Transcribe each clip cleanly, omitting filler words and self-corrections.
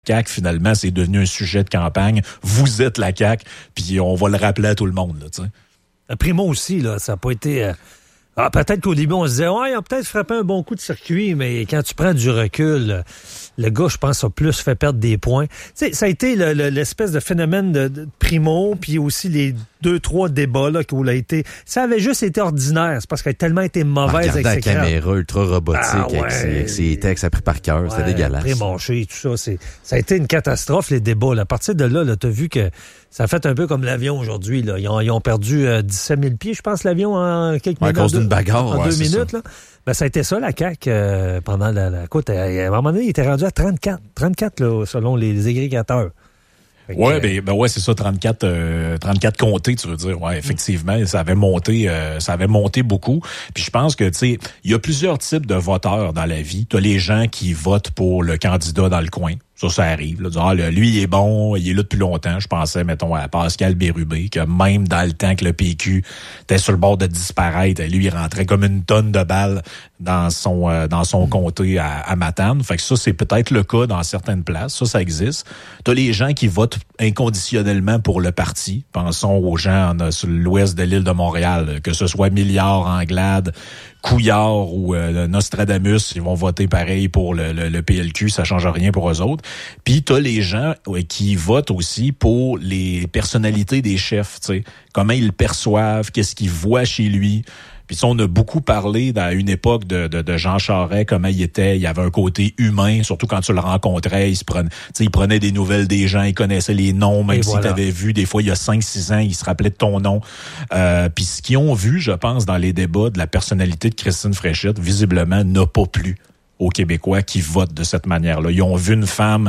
CAQ, finalement, c'est devenu un sujet de campagne. Vous êtes la CAQ, puis on va le rappeler à tout le monde, là, tu sais. Primo aussi, là, ça n'a pas été... peut-être qu'au début, on se disait, il a peut-être frappé un bon coup de circuit, mais quand tu prends du recul, le gars, je pense, a plus fait perdre des points. Tu sais, ça a été l'espèce de phénomène de Primo, puis aussi les 2-3 débats là, où il a été... Ça avait juste été ordinaire, c'est parce qu'elle a tellement été mauvaise avec ses la caméra ultra robotique avec ses textes appris par cœur, c'était dégueulasse. Pré-manché, tout ça, ça a été une catastrophe, les débats. Là. À partir de là, t'as vu que ça a fait un peu comme l'avion aujourd'hui. Là. Ils ont perdu 17 000 pieds, je pense, l'avion en quelques minutes. À cause d'une bagarre. En 2 minutes. Là. Ben, ça a été ça, la CAQ, pendant la côte. À un moment donné, il était rendu à 34. 34, là, selon les agrégateurs. Ouais, ouais, c'est ça, 34 comtés, tu veux dire. Ouais, effectivement, ça avait monté beaucoup. Puis je pense que, tu sais, il y a plusieurs types de voteurs dans la vie. Tu as les gens qui votent pour le candidat dans le coin. Ça arrive. Là, lui, il est bon, il est là depuis longtemps. Je pensais, mettons, à Pascal Bérubé, que même dans le temps que le PQ était sur le bord de disparaître, lui, il rentrait comme une tonne de balles dans son comté à Matane. Fait que ça, c'est peut-être le cas dans certaines places. Ça existe. T'as les gens qui votent inconditionnellement pour le parti. Pensons aux gens sur l'ouest de l'île de Montréal, que ce soit Milliard, Anglade, Couillard ou Nostradamus, ils vont voter pareil pour le PLQ, ça change rien pour eux autres. Puis t'as les gens qui votent aussi pour les personnalités des chefs, tu sais, comment ils le perçoivent, qu'est-ce qu'ils voient chez lui. Puis on a beaucoup parlé à une époque de Jean Charest, comment il était, il y avait un côté humain, surtout quand tu le rencontrais, il prenait des nouvelles des gens, il connaissait les noms, même si t'avais vu des fois il y a 5-6 ans, il se rappelait de ton nom. Puis ce qu'ils ont vu, je pense, dans les débats de la personnalité de Christine Fréchette, visiblement, n'a pas plu aux Québécois qui votent de cette manière-là. Ils ont vu une femme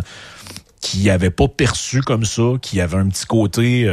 qui avait pas perçu comme ça, qui avait un petit côté,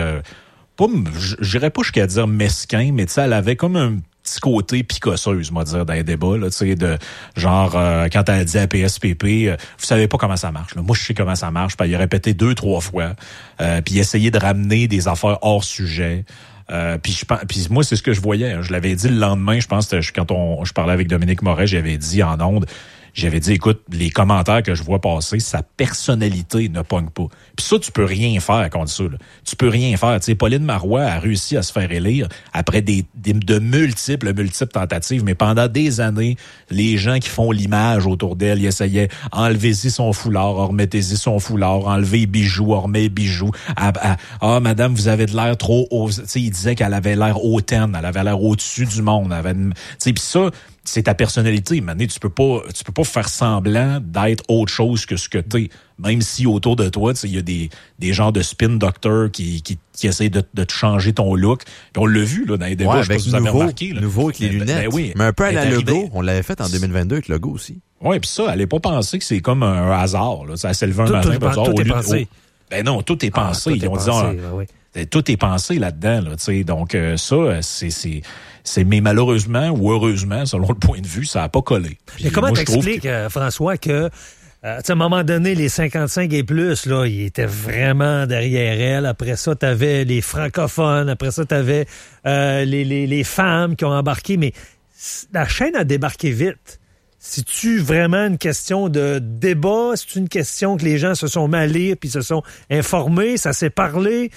j'irais pas jusqu'à dire mesquin, mais tu sais, elle avait comme un petit côté picosseuse, moi dire, dans les débats, là, tu sais, de genre, quand elle a dit à PSPP, vous savez pas comment ça marche, là. Moi, je sais comment ça marche, puis il a répété 2-3 fois, puis essayer de ramener des affaires hors sujet. Puis moi, c'est ce que je voyais. Hein. Je l'avais dit le lendemain, je pense, quand je parlais avec Dominique Moret, j'avais dit en ondes, écoute, les commentaires que je vois passer, sa personnalité ne pogne pas. Puis ça, tu peux rien faire contre ça. Là. Tu peux rien faire. Tu sais, Pauline Marois a réussi à se faire élire après de multiples tentatives, mais pendant des années, les gens qui font l'image autour d'elle, ils essayaient enlevez-y son foulard, remettez-y son foulard, enlevez les bijoux, remettez les bijoux. Madame, vous avez de l'air trop haut. Tu sais, il disait qu'elle avait l'air hautaine, elle avait l'air au-dessus du monde. Tu sais, puis ça, c'est ta personnalité. Maintenant, tu peux pas faire semblant d'être autre chose que ce que t'es. Même si autour de toi, il y a des genres de spin doctors qui essayent de te changer ton look. Puis on l'a vu là dans les débats, je sais pas si vous avez remarqué. Nouveau avec les lunettes. Oui, mais un peu à la Legault. On l'avait fait en 2022 avec Legault aussi. Oui, puis ça, elle n'est pas pensée que c'est comme un hasard. Là. Ça s'est levé un matin. Tout est pensé. Ben non, tout est pensé. Ils ont dit, tout est pensé là-dedans. Là, donc ça, c'est mais malheureusement ou heureusement, selon le point de vue, ça n'a pas collé. Puis, mais comment t'expliques, François, que à un moment donné, les 55 et plus, là, ils étaient vraiment derrière elle. Après ça, t'avais les francophones. Après ça, t'avais les femmes qui ont embarqué. Mais la chaîne a débarqué vite. C'est-tu vraiment une question de débat? C'est-tu une question que les gens se sont mis à lire puis se sont informés? Ça s'est parlé?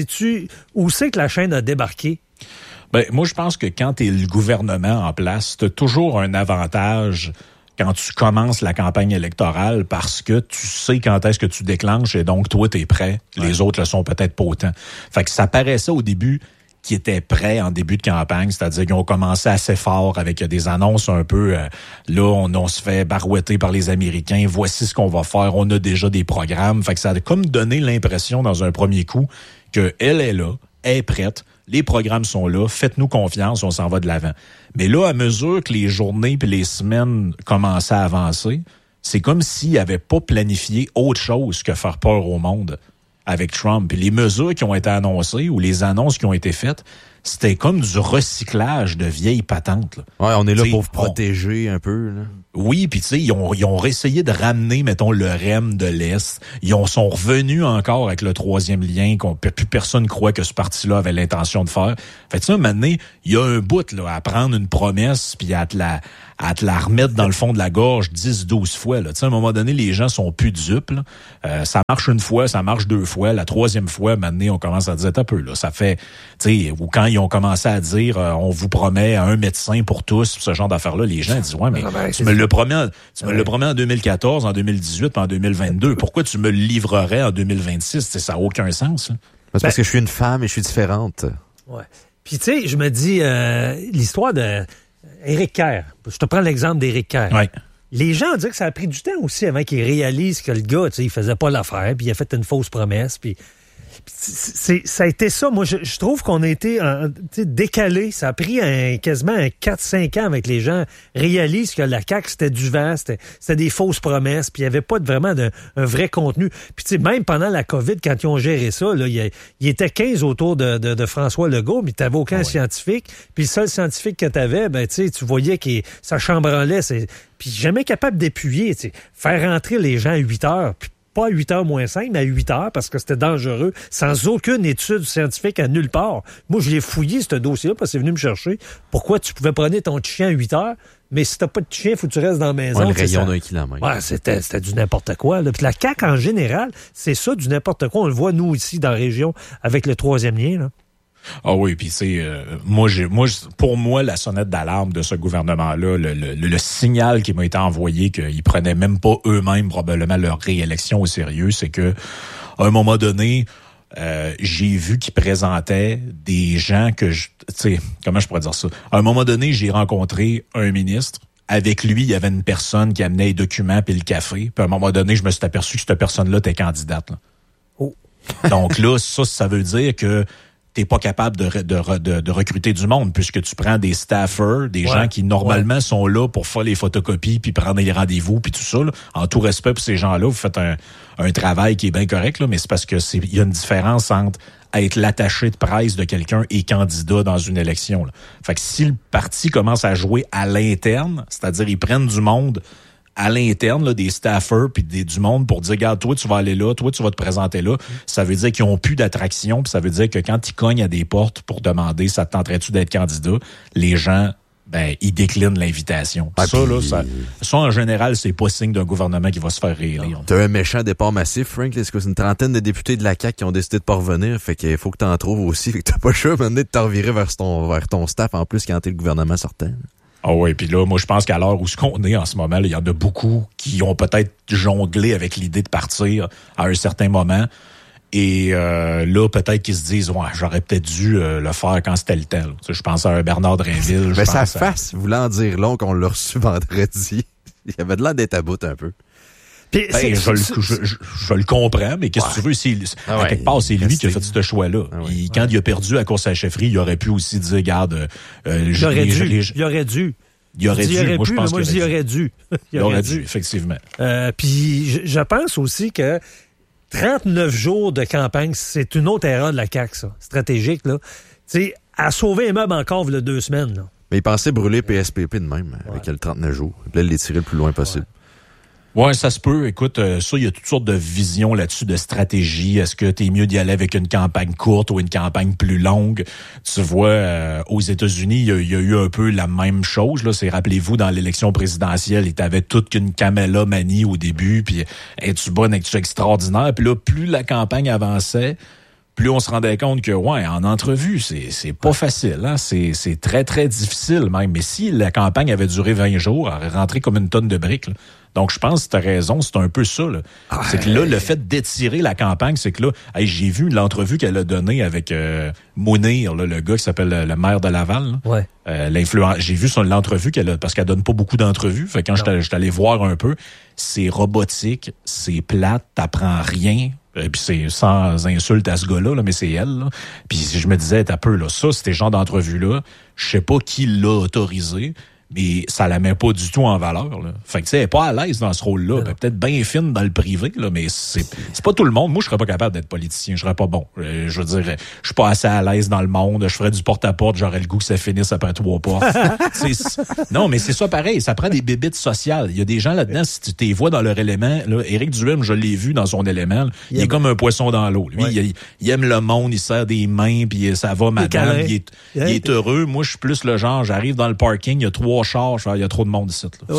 Où c'est que la chaîne a débarqué? Ben, moi, je pense que quand tu es le gouvernement en place, tu as toujours un avantage quand tu commences la campagne électorale parce que tu sais quand est-ce que tu déclenches et donc toi, tu es prêt. Les autres le sont peut-être pas autant. Fait que ça paraissait au début qui étaient prêts en début de campagne, c'est-à-dire qu'ils ont commencé assez fort avec des annonces un peu, là, on se fait barouetter par les Américains, voici ce qu'on va faire, on a déjà des programmes. Fait que ça a comme donné l'impression dans un premier coup qu'elle est là, elle est prête, les programmes sont là, faites-nous confiance, on s'en va de l'avant. Mais là, à mesure que les journées puis les semaines commençaient à avancer, c'est comme s'ils n'avaient pas planifié autre chose que faire peur au monde avec Trump. Puis les mesures qui ont été annoncées ou les annonces qui ont été faites, c'était comme du recyclage de vieilles patentes. Là. Ouais, on est là pour vous protéger un peu. Là. Oui, puis tu sais, ils ont essayé de ramener, mettons, le REM de l'Est. Sont revenus encore avec le troisième lien, plus personne croit que ce parti-là avait l'intention de faire. Fait que ça, maintenant, il y a un bout là, à prendre une promesse puis à te la remettre dans le fond de la gorge 10-12 fois. Là. À un moment donné, les gens sont plus dupes. Ça marche une fois, ça marche deux fois. La troisième fois, maintenant, on commence à dire un peu. Là, ça fait, tu sais, ou quand ils ont commencé à dire on vous promet un médecin pour tous, ce genre d'affaires-là, les gens disent ouais, mais tu me le promets en 2014, en 2018, puis en 2022. Pourquoi tu me le livrerais en 2026? Ça n'a aucun sens. Là. C'est parce que je suis une femme et je suis différente. Ouais. Puis tu sais, je me dis l'histoire de Éric Kerr. Je te prends l'exemple d'Éric Kerr. Ouais. Les gens ont dit que ça a pris du temps aussi avant qu'ils réalisent que le gars, tu sais, il faisait pas l'affaire, puis il a fait une fausse promesse, puis ça a été ça. Moi, je trouve qu'on a été décalé. Ça a pris quasiment 4-5 ans avec les gens réalisent que la CAQ, c'était du vent, c'était des fausses promesses, puis il n'y avait pas vraiment un vrai contenu. Puis tu sais, même pendant la COVID, quand ils ont géré ça, là, il était 15 autour de François Legault, mais tu n'avais aucun scientifique. Puis le seul scientifique que tu avais, ben, tu voyais que ça chambranlait. Puis jamais capable d'appuyer. Faire rentrer les gens à 8 heures, puis pas à 8h moins 5, mais à 8 heures, parce que c'était dangereux, sans aucune étude scientifique à nulle part. Moi, je l'ai fouillé, ce dossier-là, parce que c'est venu me chercher. Pourquoi tu pouvais prendre ton chien à 8 heures, mais si t'as pas de chien, faut que tu restes dans la maison. Ouais, le rayon d'un kilomètre. Ouais, c'était du n'importe quoi. Là. Puis la CAQ, en général, c'est ça, du n'importe quoi. On le voit, nous, ici, dans la région, avec le troisième lien, là. Ah oui, puis c'est pour moi la sonnette d'alarme de ce gouvernement-là, le signal qui m'a été envoyé qu'ils prenaient même pas eux-mêmes probablement leur réélection au sérieux, c'est que à un moment donné, j'ai vu qu'ils présentaient des gens que tu sais, comment je pourrais dire ça? À un moment donné, j'ai rencontré un ministre. Avec lui, il y avait une personne qui amenait les documents puis le café. Puis à un moment donné, je me suis aperçu que cette personne-là était candidate. Là. Oh. Donc là, ça veut dire que t'es pas capable de recruter du monde puisque tu prends des staffers, des gens qui normalement sont là pour faire les photocopies puis prendre les rendez-vous puis tout ça. Là. En tout respect pour ces gens-là, vous faites un travail qui est bien correct, là, mais c'est parce que il y a une différence entre être l'attaché de presse de quelqu'un et candidat dans une élection. Là. Fait que si le parti commence à jouer à l'interne, c'est-à-dire ils prennent du monde à l'interne, là, des staffers puis du monde pour dire, regarde, toi, tu vas aller là, toi, tu vas te présenter là. Ça veut dire qu'ils ont plus d'attraction, puis ça veut dire que quand ils cognent à des portes pour demander, ça te tenterait-tu d'être candidat, les gens, ils déclinent l'invitation. Ça, en général, c'est pas signe d'un gouvernement qui va se faire réélire. T'as un méchant départ massif, Frank. C'est une trentaine de députés de la CAQ qui ont décidé de pas revenir. Fait qu'il faut que t'en trouves aussi. Fait que t'as pas le choix maintenant de t'en revirer vers ton staff, en plus, quand t'es le gouvernement sortant. Ah oui, puis là, moi, je pense qu'à l'heure où ce qu'on est en ce moment, il y en a beaucoup qui ont peut-être jonglé avec l'idée de partir à un certain moment. Et là, peut-être qu'ils se disent, ouais, j'aurais peut-être dû le faire quand c'était le temps. Je pense à un Bernard Drinville. Mais sa face, voulant dire long qu'on l'a reçu vendredi, il avait de l'air d'être à bout un peu. Puis, je le comprends, mais qu'est-ce que tu veux? À quelque part, c'est lui qui a fait ce choix-là. Quand il a perdu à course à la chefferie, il aurait pu aussi dire, regarde... il aurait dû. Il aurait dû. Moi, je pense qu'il aurait dû. Il aurait dû, effectivement. Puis, je pense aussi que 39 jours de campagne, c'est une autre erreur de la CAQ, ça, stratégique, là. Tu sais, à sauver un meuble encore, il y a 2 semaines, là. Mais il pensait brûler PSPP de même, avec le 39 jours. Il voulait les tirer le plus loin possible. Ouais, ça se peut. Écoute, ça, il y a toutes sortes de visions là-dessus, de stratégie. Est-ce que t'es mieux d'y aller avec une campagne courte ou une campagne plus longue? Tu vois, aux États-Unis, il y a eu un peu la même chose. Là, c'est, rappelez-vous, dans l'élection présidentielle, ils avaient toute qu'une Kamala manie au début, puis es-tu bonne, es-tu extraordinaire? Puis là, plus la campagne avançait, plus on se rendait compte que, en entrevue, c'est pas facile, hein. C'est très, très difficile même. Mais si la campagne avait duré 20 jours, elle aurait rentré comme une tonne de briques, là. Donc, je pense que tu as raison, c'est un peu ça, là. C'est que là, le fait d'étirer la campagne, c'est que là, j'ai vu l'entrevue qu'elle a donnée avec Mounir, là, le gars qui s'appelle le maire de Laval. Là. Ouais. J'ai vu l'entrevue qu'elle a, parce qu'elle donne pas beaucoup d'entrevues. Fait que quand j'étais allé voir un peu, c'est robotique, c'est plate, t'apprends rien. Puis c'est sans insulte à ce gars-là, là, mais c'est elle. Là. Puis je me disais, t'as peu, là, ça, c'était genre d'entrevue-là. Je sais pas qui l'a autorisé, mais ça la met pas du tout en valeur. Là. Fait que tu sais, elle est pas à l'aise dans ce rôle-là. Ben, peut-être bien fine dans le privé, là, mais c'est pas tout le monde. Moi, je serais pas capable d'être politicien. Je serais pas bon. Je veux dire, je suis pas assez à l'aise dans le monde. Je ferais du porte-à-porte. J'aurais le goût que ça finisse après 3 portes. Non, mais c'est ça pareil. Ça prend des bébites sociales. Il y a des gens là-dedans, si tu t'es vois dans leur élément, là, Éric Duhem, je l'ai vu dans son élément. Là, il est comme un poisson dans l'eau. Lui, il aime le monde, il serre des mains, puis ça va, madame. Il est heureux. Moi, je suis plus le genre, j'arrive dans le parking, il y a 3 chars, il y a trop de monde ici. Là. Oui.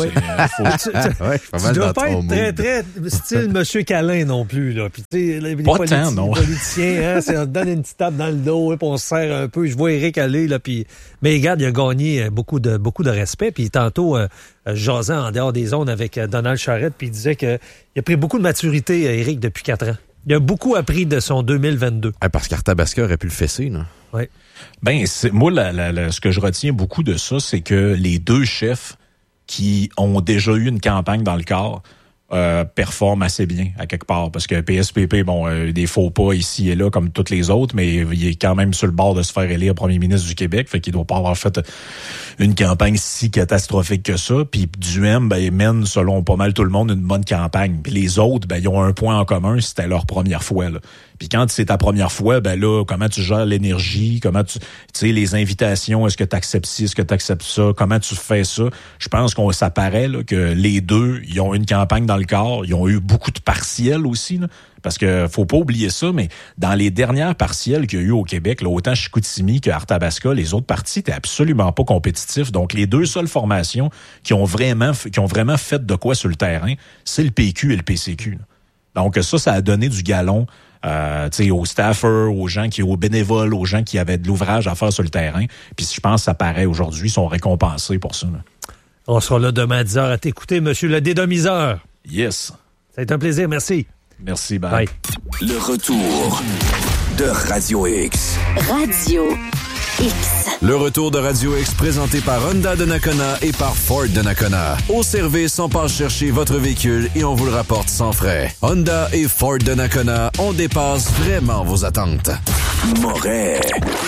Tu dois pas être très, très style Monsieur Câlin non plus. Là. Puis, les tant, non. politiciens, on donne une petite tape dans le dos, puis on se serre un peu. Je vois Éric aller, là, puis... Mais regarde, il a gagné beaucoup de respect. Puis tantôt, jasant en dehors des zones avec Donald Charette, puis il disait qu'il a pris beaucoup de maturité, Éric, depuis 4 ans. Il a beaucoup appris de son 2022. Parce qu'Arthabasca aurait pu le fesser, là. Oui. Ben, moi, ce que je retiens beaucoup de ça, c'est que les 2 chefs qui ont déjà eu une campagne dans le corps performent assez bien, à quelque part. Parce que PSPP, des faux pas ici et là, comme toutes les autres, mais il est quand même sur le bord de se faire élire premier ministre du Québec, fait qu'il doit pas avoir fait une campagne si catastrophique que ça. Puis Duhem, il mène, selon pas mal tout le monde, une bonne campagne. Puis les autres, ils ont un point en commun, c'était leur première fois, là. Puis quand c'est ta première fois, là, comment tu gères l'énergie, comment tu sais, les invitations, est-ce que tu acceptes ci, est-ce que tu acceptes ça, comment tu fais ça? Je pense ça paraît là, que les 2, ils ont une campagne dans le corps, ils ont eu beaucoup de partiels aussi, là, parce que faut pas oublier ça, mais dans les dernières partielles qu'il y a eu au Québec, là, autant Chicoutimi que Arthabasca, les autres partis étaient absolument pas compétitifs. Donc les 2 seules formations qui ont vraiment fait de quoi sur le terrain, c'est le PQ et le PCQ. Là. Donc ça a donné du galon aux staffers, aux bénévoles, aux gens qui avaient de l'ouvrage à faire sur le terrain. Puis je pense que ça paraît aujourd'hui, ils sont récompensés pour ça. Là. On sera là demain à 10h à t'écouter, monsieur le dédomiseur. Yes. Ça a été un plaisir, merci. Merci, bye. Bye. Le retour de Radio X. Radio X. Le retour de Radio X présenté par Honda de Nakona et par Ford de Nakona. Au service, on passe chercher votre véhicule et on vous le rapporte sans frais. Honda et Ford de Nakona, on dépasse vraiment vos attentes. Moret.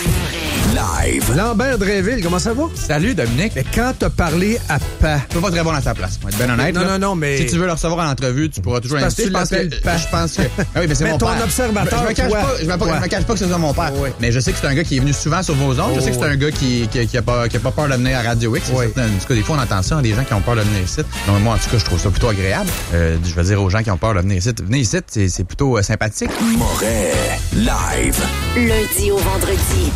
Live. Lambert Drainville, comment ça va? Salut, Dominique. Mais quand t'as parlé à Pa... Je peux pas très bon à ta place, moi, être bien honnête. Non, mais... Si tu veux le recevoir en entrevue, tu pourras toujours l'inviter. Je pense que... Ah oui, mais c'est mais mon ton père. Observateur, je me cache pas que c'est ça mon père. Oui. Mais je sais que c'est un gars qui est venu souvent sur vos ondes. Je sais que c'est un gars qui a pas peur de venir à Radio X. Oui. En tout cas, des fois, on entend ça, des gens qui ont peur de venir ici. Donc, moi, en tout cas, je trouve ça plutôt agréable. Je veux dire aux gens qui ont peur de venir ici. Venez ici, c'est plutôt sympathique. Moret. Live. Lundi au vendredi.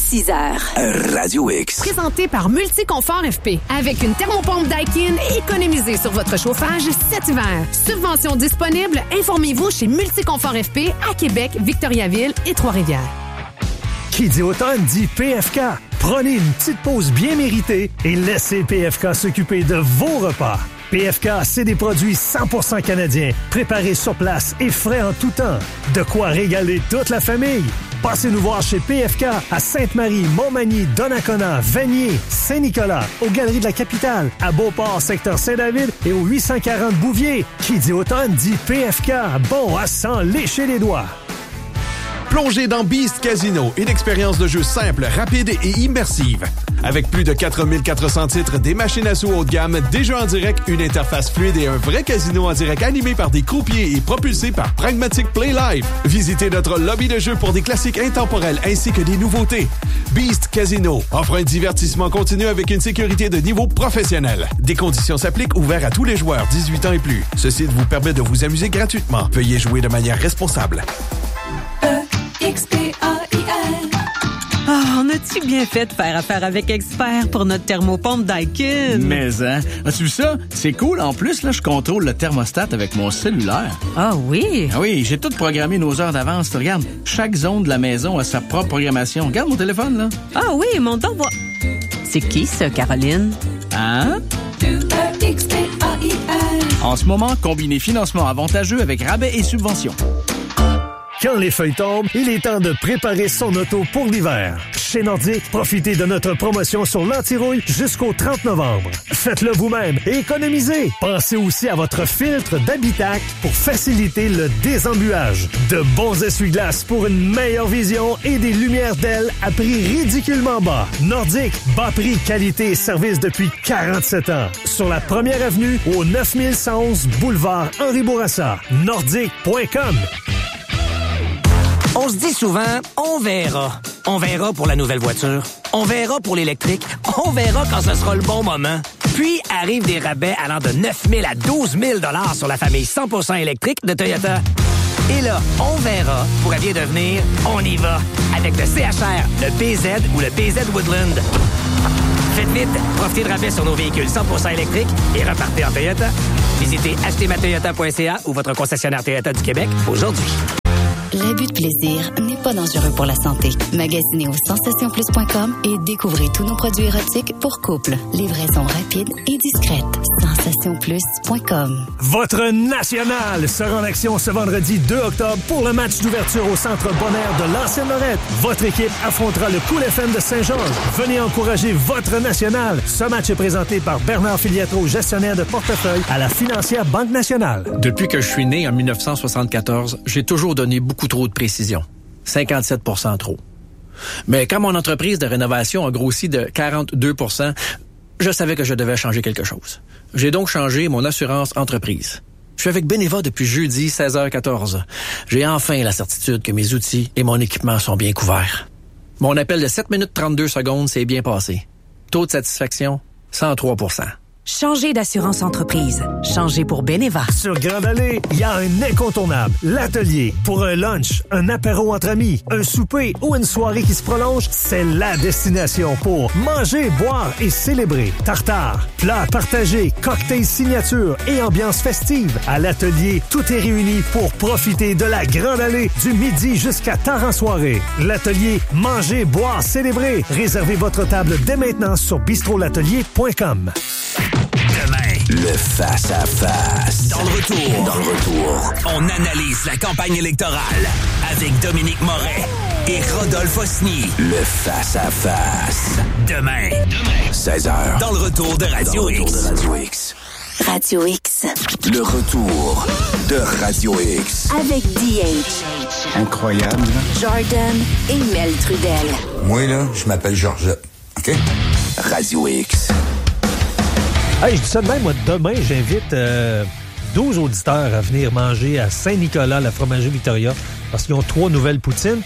6h. Radio X. Présenté par Multiconfort FP. Avec une thermopompe Daikin, économisez sur votre chauffage cet hiver. Subvention disponible. Informez-vous chez Multiconfort FP à Québec, Victoriaville et Trois-Rivières. Qui dit automne dit PFK. Prenez une petite pause bien méritée et laissez PFK s'occuper de vos repas. PFK, c'est des produits 100% canadiens, préparés sur place et frais en tout temps. De quoi régaler toute la famille. Passez nous voir chez PFK à Sainte-Marie, Montmagny, Donnacona, Vanier, Saint-Nicolas, aux Galeries de la Capitale, à Beauport, secteur Saint-David et au 840 Bouvier. Qui dit automne dit PFK. Bon à s'en lécher les doigts. Plongez dans Beast Casino, une expérience de jeu simple, rapide et immersive. Avec plus de 4400 titres, des machines à sous haut de gamme, des jeux en direct, une interface fluide et un vrai casino en direct animé par des croupiers et propulsé par Pragmatic Play Live. Visitez notre lobby de jeu pour des classiques intemporels ainsi que des nouveautés. Beast Casino offre un divertissement continu avec une sécurité de niveau professionnel. Des conditions s'appliquent, ouverts à tous les joueurs 18 ans et plus. Ce site vous permet de vous amuser gratuitement. Veuillez jouer de manière responsable. X-P-A-I-L. On a-tu bien fait de faire affaire avec Expert pour notre thermopompe Daikin? Mais, hein? As-tu vu ça? C'est cool. En plus, là, je contrôle le thermostat avec mon cellulaire. Ah oui? Ah oui, j'ai tout programmé nos heures d'avance. Regarde, chaque zone de la maison a sa propre programmation. Regarde mon téléphone, là. Ah oui, mon temps va... C'est qui, ça, Caroline? Hein? En ce moment, combinez financement avantageux avec rabais et subventions. Quand les feuilles tombent, il est temps de préparer son auto pour l'hiver. Chez Nordique, profitez de notre promotion sur l'anti-rouille jusqu'au 30 novembre. Faites-le vous-même et économisez. Pensez aussi à votre filtre d'habitacle pour faciliter le désembuage. De bons essuie-glaces pour une meilleure vision et des lumières d'aile à prix ridiculement bas. Nordique, bas prix, qualité et service depuis 47 ans. Sur la première avenue au 9111 boulevard Henri Bourassa. Nordique.com. On se dit souvent, on verra. On verra pour la nouvelle voiture. On verra pour l'électrique. On verra quand ce sera le bon moment. Puis arrivent des rabais allant de 9 000 à 12 000 $ sur la famille 100% électrique de Toyota. Et là, on verra pourrait bien devenir on y va avec le CHR, le BZ ou le BZ Woodland. Faites vite, profitez de rabais sur nos véhicules 100% électriques et repartez en Toyota. Visitez achetezmatoyota.ca ou votre concessionnaire Toyota du Québec aujourd'hui. L'abus de plaisir n'est pas dangereux pour la santé. Magasinez au sensationsplus.com et découvrez tous nos produits érotiques pour couple. Livraison rapide et discrète. Sensationsplus.com. Votre national sera en action ce vendredi 2 octobre pour le match d'ouverture au Centre Bonaire de l'Ancienne-Lorette. Votre équipe affrontera le Cool FM de Saint-Georges. Venez encourager votre national. Ce match est présenté par Bernard Filiatro, gestionnaire de portefeuille à la Financière Banque Nationale. Depuis que je suis né en 1974, j'ai toujours donné beaucoup trop de précision. 57% trop. Mais quand mon entreprise de rénovation a grossi de 42%, je savais que je devais changer quelque chose. J'ai donc changé mon assurance entreprise. Je suis avec Beneva depuis jeudi 16h14. J'ai enfin la certitude que mes outils et mon équipement sont bien couverts. Mon appel de 7 minutes 32 secondes s'est bien passé. Taux de satisfaction, 103%. Changez d'assurance entreprise. Changez pour Beneva. Sur Grande Allée, il y a un incontournable. L'Atelier. Pour un lunch, un apéro entre amis, un souper ou une soirée qui se prolonge, c'est la destination pour manger, boire et célébrer. Tartare, plats partagés, cocktails signature et ambiance festive. À l'Atelier, tout est réuni pour profiter de la Grande Allée du midi jusqu'à tard en soirée. L'Atelier, manger, boire, célébrer. Réservez votre table dès maintenant sur bistrolatelier.com. Demain, le face-à-face. Dans le retour, on analyse la campagne électorale avec Dominique Moret et Rodolphe Osny. Le face-à-face. Demain, 16h. Dans le retour de Radio X. Radio X. Le retour de Radio X. Avec DH. Incroyable. Jordan et Mel Trudel. Moi, là, je m'appelle Georgette. OK? Radio X. Hey, je dis ça de même, moi, demain, j'invite 12 auditeurs à venir manger à Saint-Nicolas, la fromagerie Victoria, parce qu'ils ont 3 nouvelles poutines.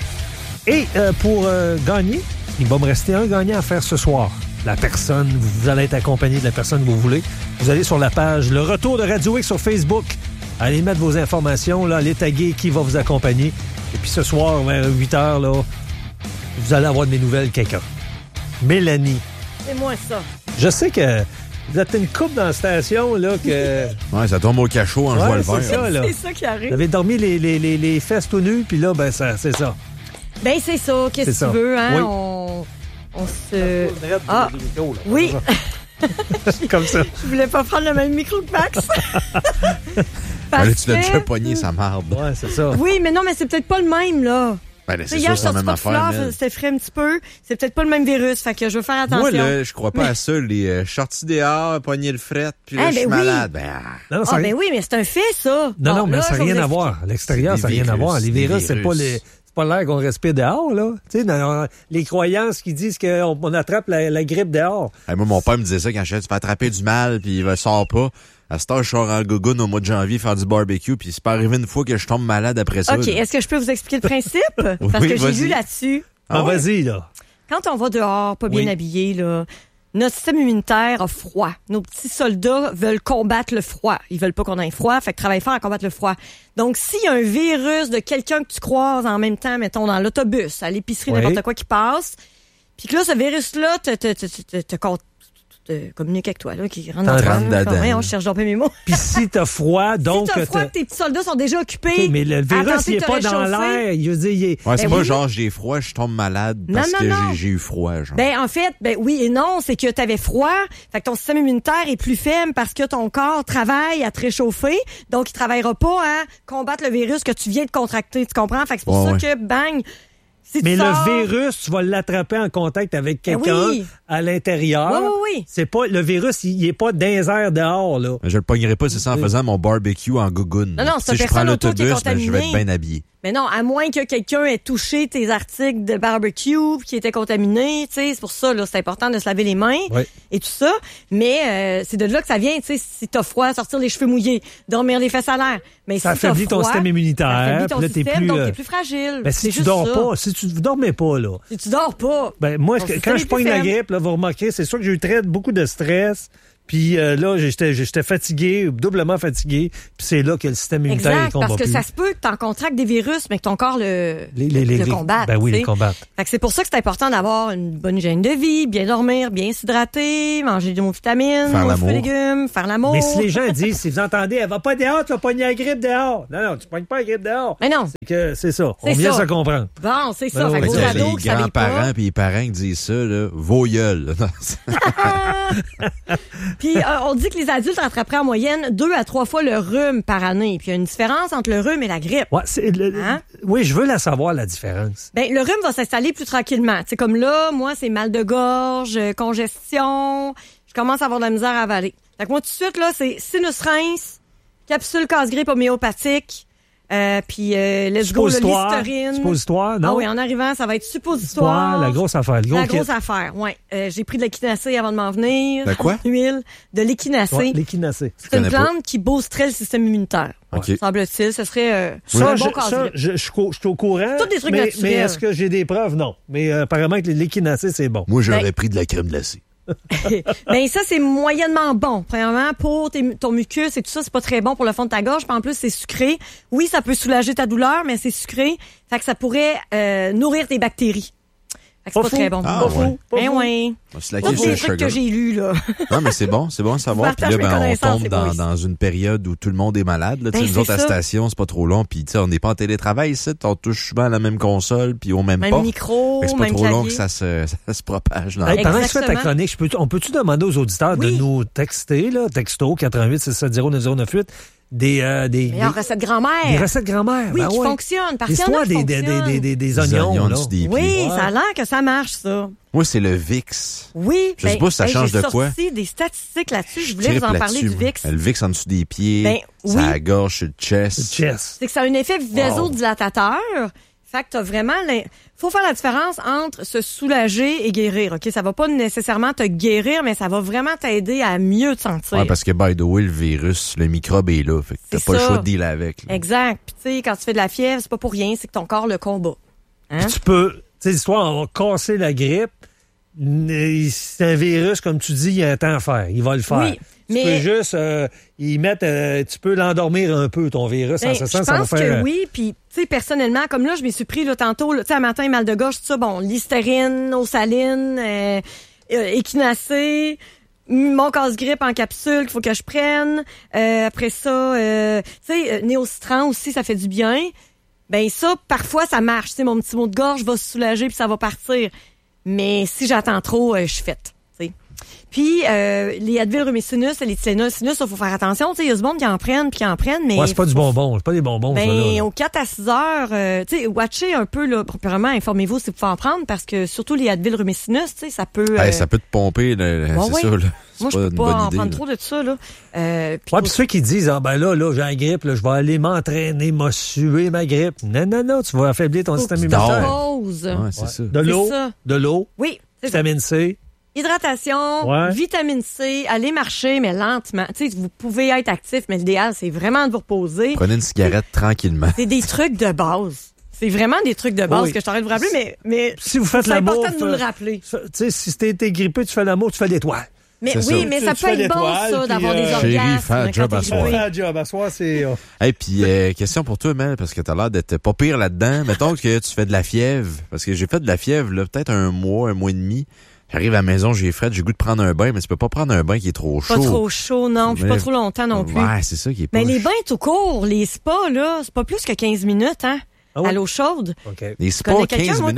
Et pour gagner, il va me rester un gagnant à faire ce soir. La personne, vous allez être accompagné de la personne que vous voulez. Vous allez sur la page Le Retour de Radio X sur Facebook. Allez mettre vos informations, là, allez taguer qui va vous accompagner. Et puis ce soir, vers 8h, là, vous allez avoir de mes nouvelles, quelqu'un. Mélanie. C'est moi ça. Je sais que vous êtes une couple dans la station, là, que... Ouais, ça tombe au cachot en jouant le verre. C'est ça, là. C'est ça qui arrive. Vous avez dormi les fesses tout nus, puis là, ben, ça, c'est ça. Ben, c'est ça. Qu'est-ce que tu veux, hein? Oui. On se... Ah, oui. Comme ça. Je voulais pas prendre le même micro que Max. Là, tu l'as déjà pogné, ça marde. Ouais, c'est ça. Oui, mais non, mais c'est peut-être pas le même, là. Ben, c'est sûr, c'est la même affaire. C'était frais un petit peu. C'est peut-être pas le même virus, fait que je veux faire attention. Moi, là, je crois pas à ça. Les sorties dehors, pogner le fret, puis là, je suis malade. Ben, ben oui, mais c'est un fait, ça. Non, mais ça n'a rien à voir. À l'extérieur, ça n'a rien à voir. Les virus, c'est pas l'air qu'on respire dehors, là. Tu sais, dans les croyances qui disent qu'on attrape la grippe dehors. Hey, moi, mon père me disait ça quand je disais, tu vas attraper du mal, puis il ne sort pas. À cette heure, je sors en gogoune au mois de janvier faire du barbecue, puis c'est pas arrivé une fois que je tombe malade après ça. OK, là. est-ce que je peux vous expliquer le principe? Parce que j'ai vu là-dessus. Vas-y, là. Quand on va dehors, pas bien habillé, là, notre système immunitaire a froid. Nos petits soldats veulent combattre le froid. Ils veulent pas qu'on ait froid, fait que travaille fort à combattre le froid. Donc, s'il y a un virus de quelqu'un que tu croises en même temps, mettons, dans l'autobus, à l'épicerie, n'importe quoi qui passe, puis que là, ce virus-là te communique avec toi, là, qui rentre dans toi. On cherche d'en mes mots. Puis si t'as froid, donc... Si t'as froid, tes petits soldats sont déjà occupés. Okay, mais le virus, il est pas dans l'air. Je veux dire, c'est pas genre, j'ai froid, je tombe malade parce que j'ai eu froid, genre. Ben, en fait, oui et non, c'est que t'avais froid, fait que ton système immunitaire est plus faible parce que ton corps travaille à te réchauffer, donc il travaillera pas à combattre le virus que tu viens de contracter, tu comprends? Fait que c'est pour ça que, bang... Mais le virus, tu vas l'attraper en contact avec quelqu'un à l'intérieur. Oui. C'est pas, le virus, il est pas dans les airs dehors, là. Mais je le pognerai pas, c'est ça, en faisant mon barbecue en gougoune. Non, c'est si je prends l'autobus, je vais être bien habillé. Mais non, à moins que quelqu'un ait touché tes articles de barbecue qui étaient contaminés, tu sais, c'est pour ça, là, c'est important de se laver les mains et tout ça. Mais c'est de là que ça vient, tu sais, si t'as froid, sortir les cheveux mouillés, dormir les fesses à l'air. Mais ça si affaiblit ton système immunitaire. Ça affaiblit ton là, système, donc t'es plus fragile. Ben, si tu dors pas, si tu dormais pas, là. Si tu dors pas. Ben, moi, quand je pogne la grippe, là, vous remarquez, c'est sûr que j'ai eu beaucoup de stress. Puis là, j'étais fatigué, doublement fatigué. Puis c'est là que le système immunitaire combat parce que plus. ça se peut que tu en contractes des virus, mais que ton corps le combatte. Ben oui, les combattent. Fait que c'est pour ça que c'est important d'avoir une bonne hygiène de vie, bien dormir, bien s'hydrater, manger des vitamines, manger des légumes, faire l'amour. Mais si les gens disent, si vous entendez, elle va pas dehors, tu vas pogner la grippe dehors. Non, tu pognes pas la grippe dehors. Mais non. C'est ça. On vient se comprendre. Bon, c'est ça. Fait que les grands-parents puis les parents qui disent ça, là, vos gueules. Puis on dit que les adultes attraperaient en moyenne 2 à 3 fois le rhume par année. Puis il y a une différence entre le rhume et la grippe. Ouais, oui, je veux la savoir, la différence. Ben, le rhume va s'installer plus tranquillement. C'est comme là, moi, c'est mal de gorge, congestion. Je commence à avoir de la misère à avaler. Fait que moi, tout de suite, là, c'est sinus rince, capsule casse-grippe homéopathique. Puis let's go, le Listerine. Suppositoire, non? Ah oui, en arrivant, ça va être suppositoire. La grosse affaire. La grosse affaire, oui. J'ai pris de l'échinacée avant de m'en venir. De quoi? Huile. De l'échinacée. Ouais, l'échinacée. C'est une plante qui boosterait le système immunitaire. Okay. Semble-t-il, ce serait un bon casse-grippe. Je suis au courant. Tous des trucs naturels. Mais est-ce que j'ai des preuves? Non. Mais apparemment que l'échinacée, c'est bon. Moi, j'aurais pris de la crème glacée. Ben ça, c'est moyennement bon. Premièrement, pour ton mucus et tout ça, c'est pas très bon pour le fond de ta gorge. Puis en plus, c'est sucré. Oui, ça peut soulager ta douleur, mais c'est sucré. Fait que ça pourrait nourrir tes bactéries. Fait que c'est pas très bon. Ah, ouais. Ben oui. C'est des trucs que j'ai lus, là. Non, mais c'est bon à savoir. Puis là, on tombe dans une période où tout le monde est malade. Là. Nous autres, à la station, c'est pas trop long. Puis on n'est pas en télétravail ici. On touche souvent à la même console, puis au même pas. Même micro, c'est pas même trop clavier. long que ça se propage. Pendant que tu fais ta chronique, on peut-tu demander aux auditeurs de nous texter, là, texto 88 670 9098, des recettes grand-mère. Des recettes grand-mère. Oui, qui fonctionnent. Parce qu'il y en a qui fonctionnent. Des oignons. Là. Oui, ça a l'air que ça marche, ça. Moi, c'est le VIX. Oui. Je sais pas si ça change de quoi. J'ai sorti des statistiques là-dessus. Je voulais vous en parler du VIX. Le VIX en dessous des pieds, ça la gorge, sur le chest. C'est que ça a un effet vasodilatateur. Fait que t'as vraiment... Faut faire la différence entre se soulager et guérir. OK, ça va pas nécessairement te guérir, mais ça va vraiment t'aider à mieux te sentir. Ouais, parce que, by the way, le virus, le microbe est là. Fait que t'as pas le choix de dealer avec. Là. Exact. Puis tu sais, quand tu fais de la fièvre, c'est pas pour rien, c'est que ton corps le combat. Hein? Tu peux... Tu sais, l'histoire, on va casser la grippe. C'est un virus, comme tu dis, il y a un temps à faire. Il va le faire. Oui. Tu peux juste tu peux l'endormir un peu, ton virus. En ce sens, ça va faire... Je pense que oui, puis tu sais, personnellement, comme là, je m'y suis pris là, tantôt, tu sais, un matin, mal de gorge, tout ça, bon, Listerine, Osaline, échinacée, mon casse-grippe en capsule qu'il faut que je prenne. Après ça, tu sais, Néocitran aussi, ça fait du bien. Ben ça, parfois, ça marche. Tu sais, mon petit mot de gorge va se soulager puis ça va partir. Mais si j'attends trop, je suis faite. Puis, les Advil Rumicinus et les Tylenol Sinus, il faut faire attention. Il y a du monde qui en prennent, mais... Ouais, c'est pas du bonbon. C'est pas des bonbons, ben, ça, là. Aux 4 à 6 heures, tu sais, watchez un peu, là. Premièrement, informez-vous si vous pouvez en prendre, parce que surtout les Advil Rumicinus, tu sais, ça peut... ça peut te pomper, là, c'est ça, là. Moi, je peux pas en prendre trop de ça, là. Puis ceux qui disent, là, j'ai la grippe, là, je vais aller m'entraîner, m'assurer ma grippe. Non, tu vas affaiblir ton système immunitaire. Ouais, c'est ça. De l'eau. Oui. Vitamine C. Hydratation, vitamine C, allez marcher, mais lentement. Tu sais, vous pouvez être actif, mais l'idéal, c'est vraiment de vous reposer. Prenez une cigarette tranquillement. C'est des trucs de base. C'est vraiment des trucs de base que je t'arrête de vous rappeler, mais si vous faites l'amour, c'est important de nous le rappeler. Tu sais, si t'es grippé, tu fais l'amour, tu fais l'étoile. Mais oui, mais ça peut être bon, ça, d'avoir des orgasmes. Chérie, fais un job à soir. Fais un job à soir, c'est... Et puis, question pour toi, Mel, parce que t'as l'air d'être pas pire là-dedans. Mettons que tu fais de la fièvre, parce que j'ai fait de la fièvre, là, peut-être un mois et demi. J'arrive à la maison, j'ai fret, j'ai le goût de prendre un bain, mais tu peux pas prendre un bain qui est trop chaud. Pas trop chaud, non, puis pas trop longtemps non plus. Ouais, c'est ça qui est pas... Mais les bains tout court, les spas, là, c'est pas plus que 15 minutes, hein, à l'eau chaude. Okay. Les spas, 15 minutes?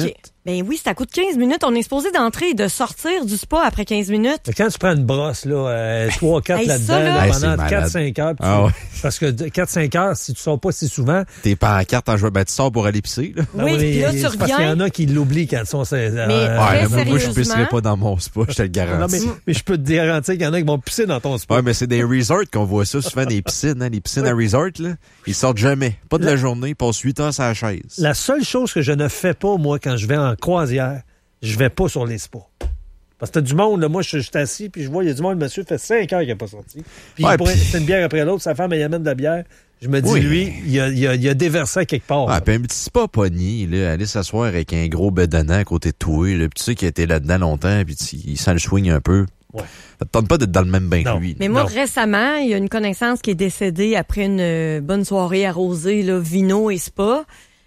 Ben oui, ça coûte 15 minutes. On est supposé d'entrer et de sortir du spa après 15 minutes. Mais quand tu prends une brosse, là, 3-4 Hey, là-dedans, ça, là. là, c'est pendant malade. 4-5 heures. Ah ouais. Parce que 4-5 heures, si tu sors pas si souvent. T'es pas en carte en jouant, ben tu sors pour aller pisser, là. Oui, puis là, tu c'est parce qu'il y en a qui l'oublient quand ils sont... Mais Ouais, très moi, je pisserai sérieusement. pas dans mon spa, je te le garantis. Non, mais je peux te garantir qu'il y en a qui vont pisser dans ton spa. Ouais, mais c'est des resorts qu'on voit ça souvent, des piscines, hein, les piscines à resort, là. Ils sortent jamais. Pas de la journée, ils passent 8 heures sur la chaise. La seule chose que je ne fais pas, moi, quand je vais en croisière, je vais pas sur les spas. Parce que t'as du monde, là, moi, je suis assis, puis je vois, il y a du monde, le monsieur fait 5 heures qu'il n'est pas sorti. Puis Ouais, il pourrait- puis- c'est une bière après l'autre, sa femme, elle y amène de la bière. Je me dis, Oui. lui, il a déversé à quelque part. Ah, là. puis un petit spa pogné, là, aller s'asseoir avec un gros bedonnant à côté de toi, là, puis tu sais qu'il a été là-dedans longtemps, puis il sent le swing un peu. Ouais. Ça te tente pas d'être dans le même bain que lui. là. Mais moi, Non. récemment, il y a une connaissance qui est décédée après une bonne soirée arrosée, là, vino et spa.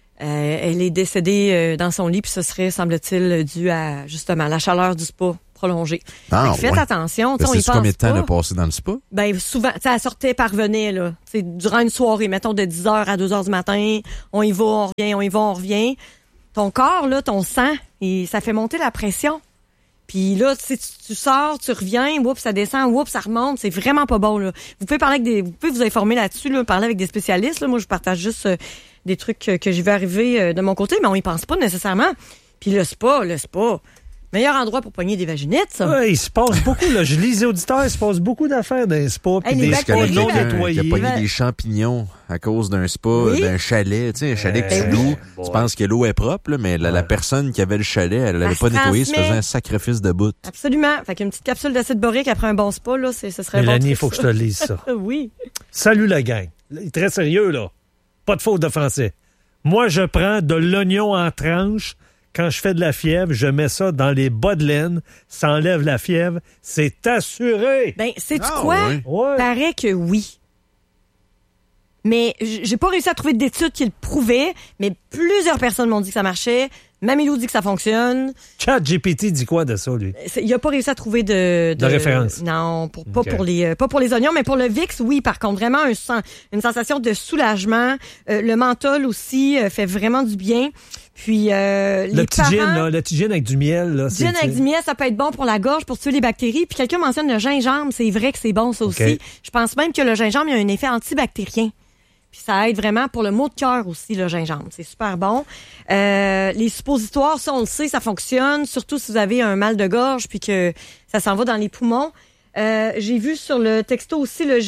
Elle est décédée dans son lit, puis ce serait, semble-t-il, dû à, justement, la chaleur du spa prolongée. Ah, Fait que faites ouais. attention, tu sais, on y Restais-tu combien de pense temps pas. de passer dans le spa? Ben, souvent, tu sais, elle sortait, parvenait, là. C'est durant une soirée, mettons, de 10h à 2h du matin. On y va, on revient, on y va, on revient. Ton corps, là, ton sang, et ça fait monter la pression. Puis là, tu sors, tu reviens, oups, ça descend, oups, ça remonte. C'est vraiment pas bon, là. Vous pouvez parler avec vous pouvez vous informer là-dessus, là, parler avec des spécialistes, là. Moi, je partage juste des trucs que j'ai vu arriver de mon côté, mais on y pense pas nécessairement. Puis le spa, meilleur endroit pour pogner des vaginites, ça. Ouais, il se passe beaucoup, là. Je lis les auditeurs, il se passe beaucoup d'affaires dans les spas. Puis Hey, les des Est-ce qu'il y a bactéries, non là. quelqu'un qui nettoyés. a pogné des champignons à cause d'un spa, Oui. d'un chalet, tu sais, un chalet que tu Ben loues, oui. tu penses que l'eau est propre, là, mais la personne qui avait le chalet, elle l'avait Elle pas se nettoyé, se transmet. faisait un sacrifice de bout. Absolument. Fait qu'une petite capsule d'acide borique après un bon spa, là, ce serait Mélanie, bon. il faut que je te lise ça. Oui. Salut la gang. Très sérieux, là. Pas de faute de français. Moi, je prends de l'oignon en tranches. Quand je fais de la fièvre, je mets ça dans les bas de laine. Ça enlève la fièvre. C'est assuré. Ben, sais-tu Ah, quoi? ouais. Ouais. Paraît que oui. Mais j'ai pas réussi à trouver d'études qui le prouvaient, mais plusieurs personnes m'ont dit que ça marchait. Mamilou dit que ça fonctionne. ChatGPT dit quoi de ça, lui? Il a pas réussi à trouver de référence. Non, pas Ok. pour les oignons, mais pour le VIX, oui, par contre, vraiment une sensation de soulagement. Le menthol aussi fait vraiment du bien. Puis Le les petit gin, parents, là, le petit gin avec du miel, là. gin avec du miel, ça peut être bon pour la gorge, pour tuer les bactéries. Puis quelqu'un mentionne le gingembre, c'est vrai que c'est bon ça aussi. Ok. Je pense même que le gingembre, il y a un effet antibactérien. Puis ça aide vraiment pour le maux de cœur aussi, le gingembre. C'est super bon. Les suppositoires, ça, on le sait, ça fonctionne. Surtout si vous avez un mal de gorge puis que ça s'en va dans les poumons. J'ai vu sur le texto aussi le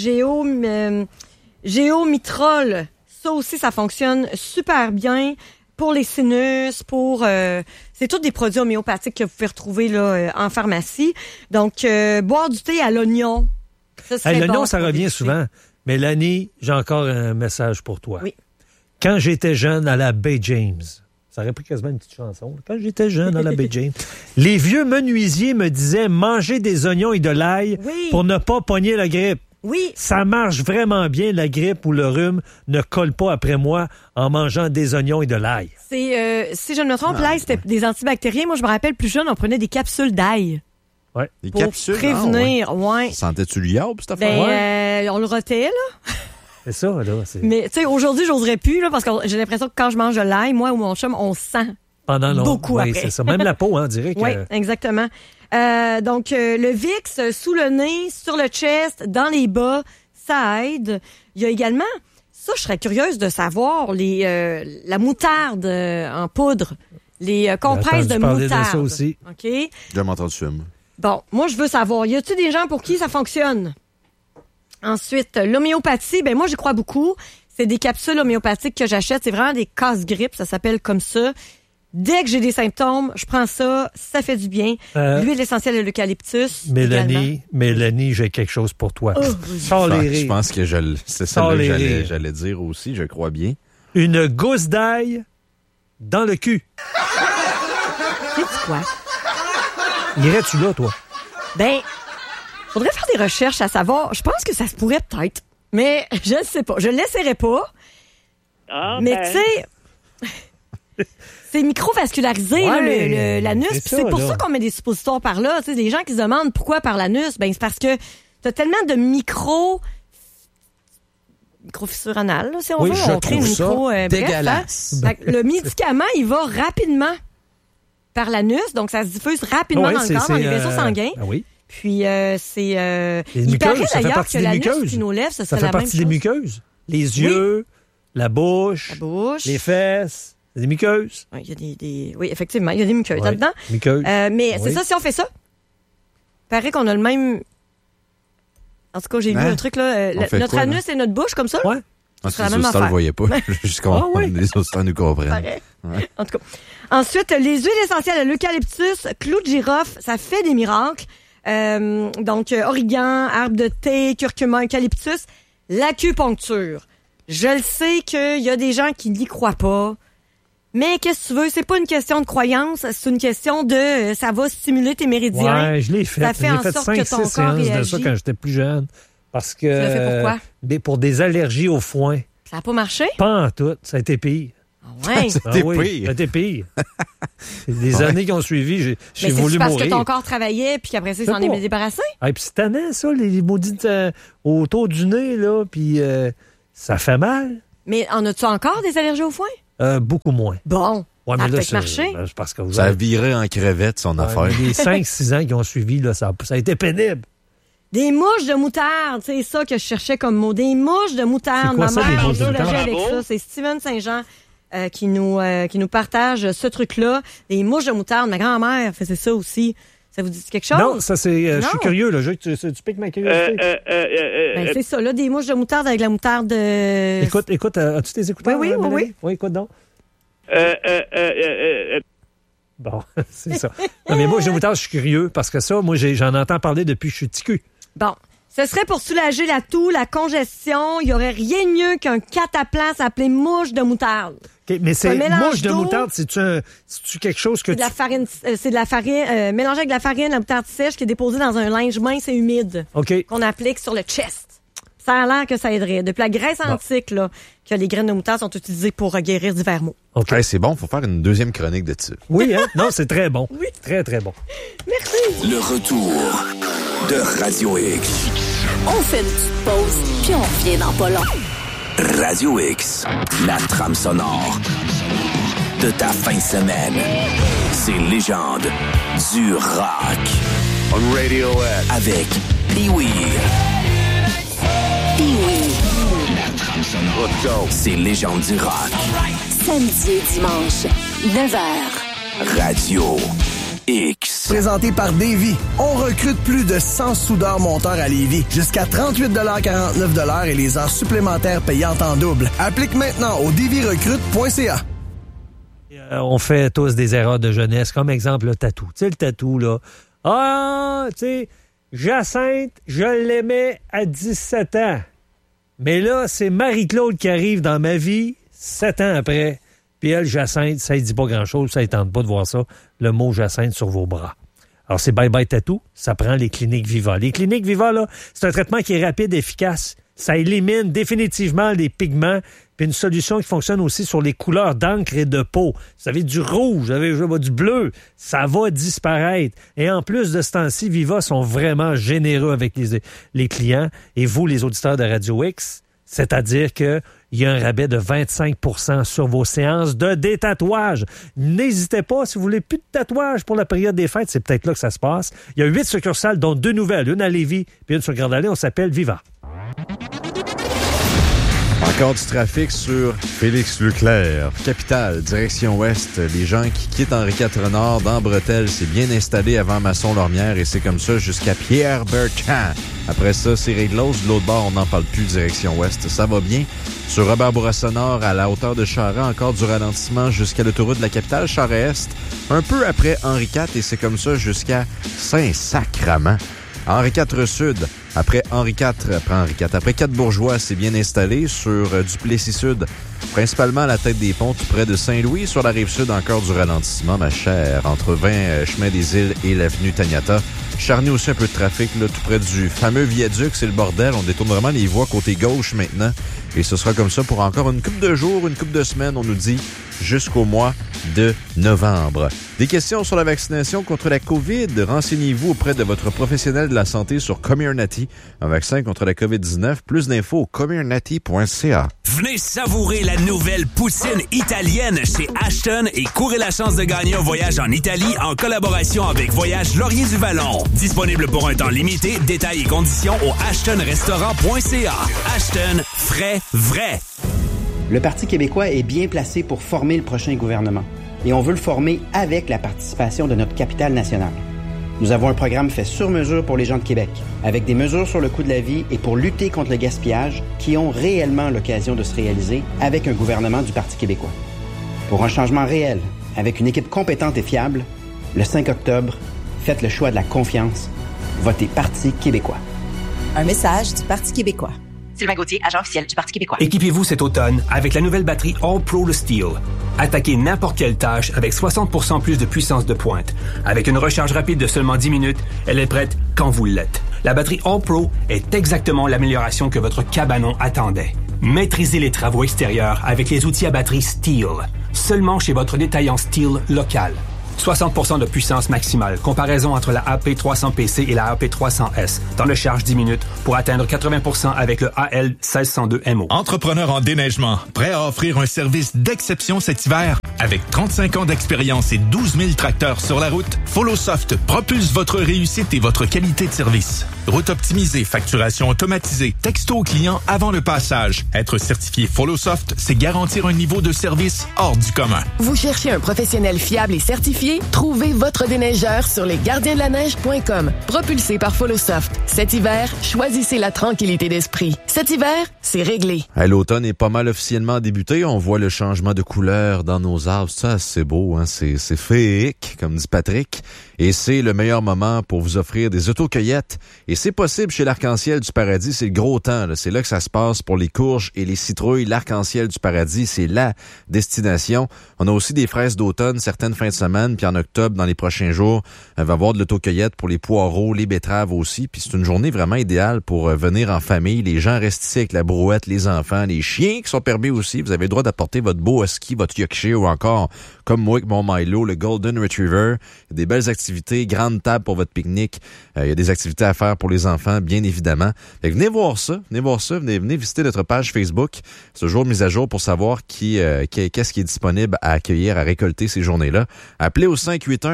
Géomitrol. Ça aussi, ça fonctionne super bien pour les sinus, c'est tous des produits homéopathiques que vous pouvez retrouver là, en pharmacie. Donc, boire du thé à l'oignon, ça serait Hey, l'oignon, bon ça pour revient les souvent. Mélanie, j'ai encore un message pour toi. Oui. Quand j'étais jeune à la Bay James, ça aurait pris quasiment une petite chanson. Quand j'étais jeune à la Bay James, les vieux menuisiers me disaient manger des oignons et de l'ail Oui. pour ne pas pogner la grippe. Oui. Ça marche vraiment bien, la grippe ou le rhume ne colle pas après moi en mangeant des oignons et de l'ail. C'est, si je ne me trompe, l'ail, c'était des antibactériens. Moi, je me rappelle, plus jeune, on prenait des capsules d'ail. Ouais. Des Pour capsules. prévenir, ouais. Sentais-tu l'iode, cette Ben, affaire? on le rotait, là. C'est ça, là. C'est... Mais, tu sais, aujourd'hui, j'oserais plus, là, parce que j'ai l'impression que quand je mange de l'ail, moi ou mon chum, on sent. Pendant longtemps. beaucoup Oui, après. c'est ça. Même la peau, hein, on dirait que... Oui, exactement. Donc, le VIX sous le nez, sur le chest, dans les bas, ça aide. Il y a également, ça, je serais curieuse de savoir, la moutarde en poudre, les compresses de J'ai entendu parler moutarde. de ça aussi. OK? J'ai jamais entendu ça, moi. Bon, moi, je veux savoir, y a-t-il des gens pour qui ça fonctionne? Ensuite, l'homéopathie, ben moi, j'y crois beaucoup. C'est des capsules homéopathiques que j'achète. C'est vraiment des casse-grippe, ça s'appelle comme ça. Dès que j'ai des symptômes, je prends ça, ça fait du bien. L'huile essentielle de l'eucalyptus. également. Mélanie, j'ai quelque chose pour toi. Oh, Sors les Je rires. pense que c'est ça Sors que les rires. j'allais dire aussi, je crois bien. Une gousse d'ail dans le cul. C'est quoi? Irais-tu là, toi? Ben, faudrait faire des recherches à savoir. Je pense que ça se pourrait peut-être, mais je ne sais pas. Je ne l'essaierai pas. Ah, Mais ben. tu sais, c'est microvascularisé, là, l'anus. c'est Puis ça, c'est pour là. ça qu'on met des suppositoires par là. Tu sais, les gens qui se demandent pourquoi par l'anus, ben c'est parce que t'as tellement de micro-fissure anale, là, si on Oui, veut. je On crée une trouve ça micro... dégueulasse. Fait que le médicament, il va rapidement. par l'anus, donc ça se diffuse rapidement dans le corps, dans les vaisseaux sanguins. Ah oui. Puis c'est... Les il paraît muqueuses, ça fait d'ailleurs partie que des l'anus muqueuses. puis nos lèvres, ça Ça serait fait la même partie des chose. muqueuses. Les yeux, la bouche, les fesses, des muqueuses. Oui, il y a des... Oui, effectivement, il y a des muqueuses là-dedans. Muqueuses. Mais Oui. c'est ça, si on fait ça, il paraît qu'on a le même... En tout cas, j'ai lu un truc, là. On fait Notre quoi, anus et notre bouche, comme ça. Ouais. C'est la les même auditeurs ne affaire. le voyaient pas. Juste qu'on les auditeurs nous comprennent. Pareil. Ouais. En tout cas. Ensuite, les huiles essentielles, l'eucalyptus, clou de girofle, ça fait des miracles. Donc, origan, arbre de thé, curcuma, eucalyptus, l'acupuncture. Je le sais qu'il y a des gens qui n'y croient pas. Mais qu'est-ce que tu veux? C'est pas une question de croyance, c'est une question de ça va stimuler tes méridiens. Ouais, je l'ai fait. Ça fait J'ai en fait sorte 5, que ton 6 corps séances de ça réagit. quand j'étais plus jeune. Parce que. Tu l'as fait pourquoi? Pour des allergies au foin. Ça n'a pas marché? Pas en tout. Ça a été pire. Ouais. C'était pire. Ça a été pire. C'est des années qui ont suivi, j'ai Mais voulu c'est parce mourir. que ton corps travaillait puis qu'après ça, il s'en est débarrassé? Ah, puis c'est tannant, ça, les maudites autour du nez, là, puis ça fait mal. Mais en as-tu encore des allergies au foin? Beaucoup moins. Bon. Ouais, ça a mais là, peut-être marché. c'est parce que vous Ça a avez- viré en crevette, son affaire. Les 5-6 ans qui ont suivi, là, ça a été pénible. Des mouches de moutarde, c'est ça que je cherchais comme mot. Des mouches de moutarde. C'est quoi Ma ça, des mère mouches de nous moutarde? avec ça. C'est Steven Saint-Jean qui nous partage ce truc-là. Des mouches de moutarde. Ma grand-mère faisait ça aussi. Ça vous dit quelque chose? Non, ça, c'est. Je suis Non. curieux, là. Tu piques ma curiosité. Ben, c'est ça, là, des mouches de moutarde avec la moutarde de... Écoute, as-tu tes écouteurs? Oui, Mélanie? oui. Oui, écoute donc. Bon, c'est ça. Non, mais moi, je moutarde, je suis curieux parce que ça, moi, j'en entends parler depuis que je suis petit cul. Bon. Ce serait pour soulager la toux, la congestion. Il n'y aurait rien de mieux qu'un cataplasme appelé mouche de moutarde. OK, mais c'est Un mélange mouche de d'eau. moutarde, c'est-tu quelque chose que C'est de la farine, c'est de la farine, mélangé avec de la farine, la moutarde sèche qui est déposée dans un linge mince et humide. OK. Qu'on applique sur le chest. Ça a l'air que ça aiderait. Depuis la Grèce antique, là, que les graines de moutarde sont utilisées pour guérir divers maux. OK. Hey, c'est bon, faut faire une deuxième chronique de ça. Oui, hein? Non, c'est très bon. Oui. Très, très bon. Merci. Le retour de Radio X. On fait une petite pause, puis on revient dans pas long. Radio X, la trame sonore de ta fin de semaine. Ces légendes du rock. On Radio X. Avec Pee-Wee. Pee-Wee. Let's go. Ces légendes du rock. Samedi et dimanche, 9h. Radio X. Présenté par Davy. On recrute plus de 100 soudeurs monteurs à Lévis. Jusqu'à 38,49 et les heures supplémentaires payantes en double. Applique maintenant au davyrecrute.ca. On fait tous des erreurs de jeunesse. Comme exemple, le tatou. Tu sais, le tatou, là. Ah, tu sais, Jacinthe, je l'aimais à 17 ans. Mais là, c'est Marie-Claude qui arrive dans ma vie 7 ans après. Puis elle, Jacinthe, ça ne dit pas grand-chose. Ça ne tente pas de voir ça, le mot Jacinthe sur vos bras. Alors, c'est bye-bye tatou. Ça prend les cliniques Viva. Les cliniques Viva, là, c'est un traitement qui est rapide et efficace. Ça élimine définitivement les pigments. Puis une solution qui fonctionne aussi sur les couleurs d'encre et de peau. Vous avez du rouge, vous avez du bleu. Ça va disparaître. Et en plus de ce temps-ci, Viva sont vraiment généreux avec les clients. Et vous, les auditeurs de Radio X, c'est-à-dire qu'il y a un rabais de 25 % sur vos séances de détatouage. N'hésitez pas, si vous voulez plus de tatouage pour la période des fêtes, c'est peut-être là que ça se passe. Il y a 8 succursales, dont 2 nouvelles, une à Lévis puis une sur Grande-Allée. On s'appelle Viva. Encore du trafic sur Félix Leclerc, capitale, direction ouest. Les gens qui quittent Henri IV Nord dans Bretelles, c'est bien installé avant Masson-Lormière et c'est comme ça jusqu'à Pierre-Bertrand. Après ça, c'est réglos. De l'autre bord, on n'en parle plus, direction ouest. Ça va bien. Sur Robert Bourassa Nord, à la hauteur de Charest, encore du ralentissement jusqu'à l'autoroute de la capitale, Charest-Est. Un peu après Henri IV et c'est comme ça jusqu'à Saint-Sacrament. Henri IV Sud, après Henri IV, après 4 Bourgeois, c'est bien installé sur Duplessis Sud, principalement à la tête des ponts, tout près de Saint-Louis. Sur la rive sud, encore du ralentissement, ma chère, entre 20 Chemin des Îles et l'avenue Taniata. Charny aussi un peu de trafic, là, tout près du fameux viaduc, c'est le bordel. On détourne vraiment les voies côté gauche maintenant. Et ce sera comme ça pour encore une couple de jours, une couple de semaines, on nous dit. jusqu'au mois de novembre. Des questions sur la vaccination contre la COVID? Renseignez-vous auprès de votre professionnel de la santé sur Comirnaty, un vaccin contre la COVID-19. Plus d'infos au comirnaty.ca. Venez savourer la nouvelle poutine italienne chez Ashton et courez la chance de gagner un voyage en Italie en collaboration avec Voyage Laurier du Vallon. Disponible pour un temps limité. Détails et conditions au ashtonrestaurant.ca. Ashton, frais, vrai. Le Parti québécois est bien placé pour former le prochain gouvernement. Et on veut le former avec la participation de notre capitale nationale. Nous avons un programme fait sur mesure pour les gens de Québec, avec des mesures sur le coût de la vie et pour lutter contre le gaspillage qui ont réellement l'occasion de se réaliser avec un gouvernement du Parti québécois. Pour un changement réel, avec une équipe compétente et fiable, le 5 octobre, faites le choix de la confiance. Votez Parti québécois. Un message du Parti québécois. Sylvain Gauthier, agent officiel du Parti québécois. Équipez-vous cet automne avec la nouvelle batterie All-Pro Le Steel. Attaquez n'importe quelle tâche avec 60% plus de puissance de pointe. Avec une recharge rapide de seulement 10 minutes, elle est prête quand vous l'êtes. La batterie All-Pro est exactement l'amélioration que votre cabanon attendait. Maîtrisez les travaux extérieurs avec les outils à batterie Steel. Seulement chez votre détaillant Steel local. 60% de puissance maximale. Comparaison entre la AP300PC et la AP300S. Temps de charge 10 minutes pour atteindre 80% avec le AL1602MO. Entrepreneur en déneigement, prêt à offrir un service d'exception cet hiver? Avec 35 ans d'expérience et 12 000 tracteurs sur la route, FollowSoft propulse votre réussite et votre qualité de service. Route optimisée, facturation automatisée, texto au client avant le passage. Être certifié FollowSoft, c'est garantir un niveau de service hors du commun. Vous cherchez un professionnel fiable et certifié? Trouvez votre déneigeur sur lesgardiensdelaneige.com. Propulsé par FollowSoft. Cet hiver, choisissez la tranquillité d'esprit. Cet hiver, c'est réglé. L'automne est pas mal officiellement débuté. On voit le changement de couleur dans nos arbres. Ça, c'est beau, hein? C'est féerique, comme dit Patrick. Et c'est le meilleur moment pour vous offrir des autocueillettes. Et c'est possible chez l'Arc-en-Ciel du Paradis. C'est le gros temps, là. C'est là que ça se passe pour les courges et les citrouilles. L'Arc-en-Ciel du Paradis, c'est la destination. On a aussi des fraises d'automne, certaines fins de semaine. Puis en octobre, dans les prochains jours, on va avoir de l'autocueillette pour les poireaux, les betteraves aussi. Puis c'est une journée vraiment idéale pour venir en famille. Les gens restent ici avec la brouette, les enfants, les chiens qui sont permis aussi. Vous avez le droit d'apporter votre beau husky, votre Yorkshire ou encore, comme moi avec mon Milo, le Golden Retriever. Il y a des belles activités, grande table pour votre pique-nique. Il y a des activités à faire pour les enfants, bien évidemment. Fait que venez voir ça, venez visiter notre page Facebook. C'est toujours mise à jour pour savoir qu'est-ce qui est disponible à accueillir, à récolter ces journées-là. Appelez au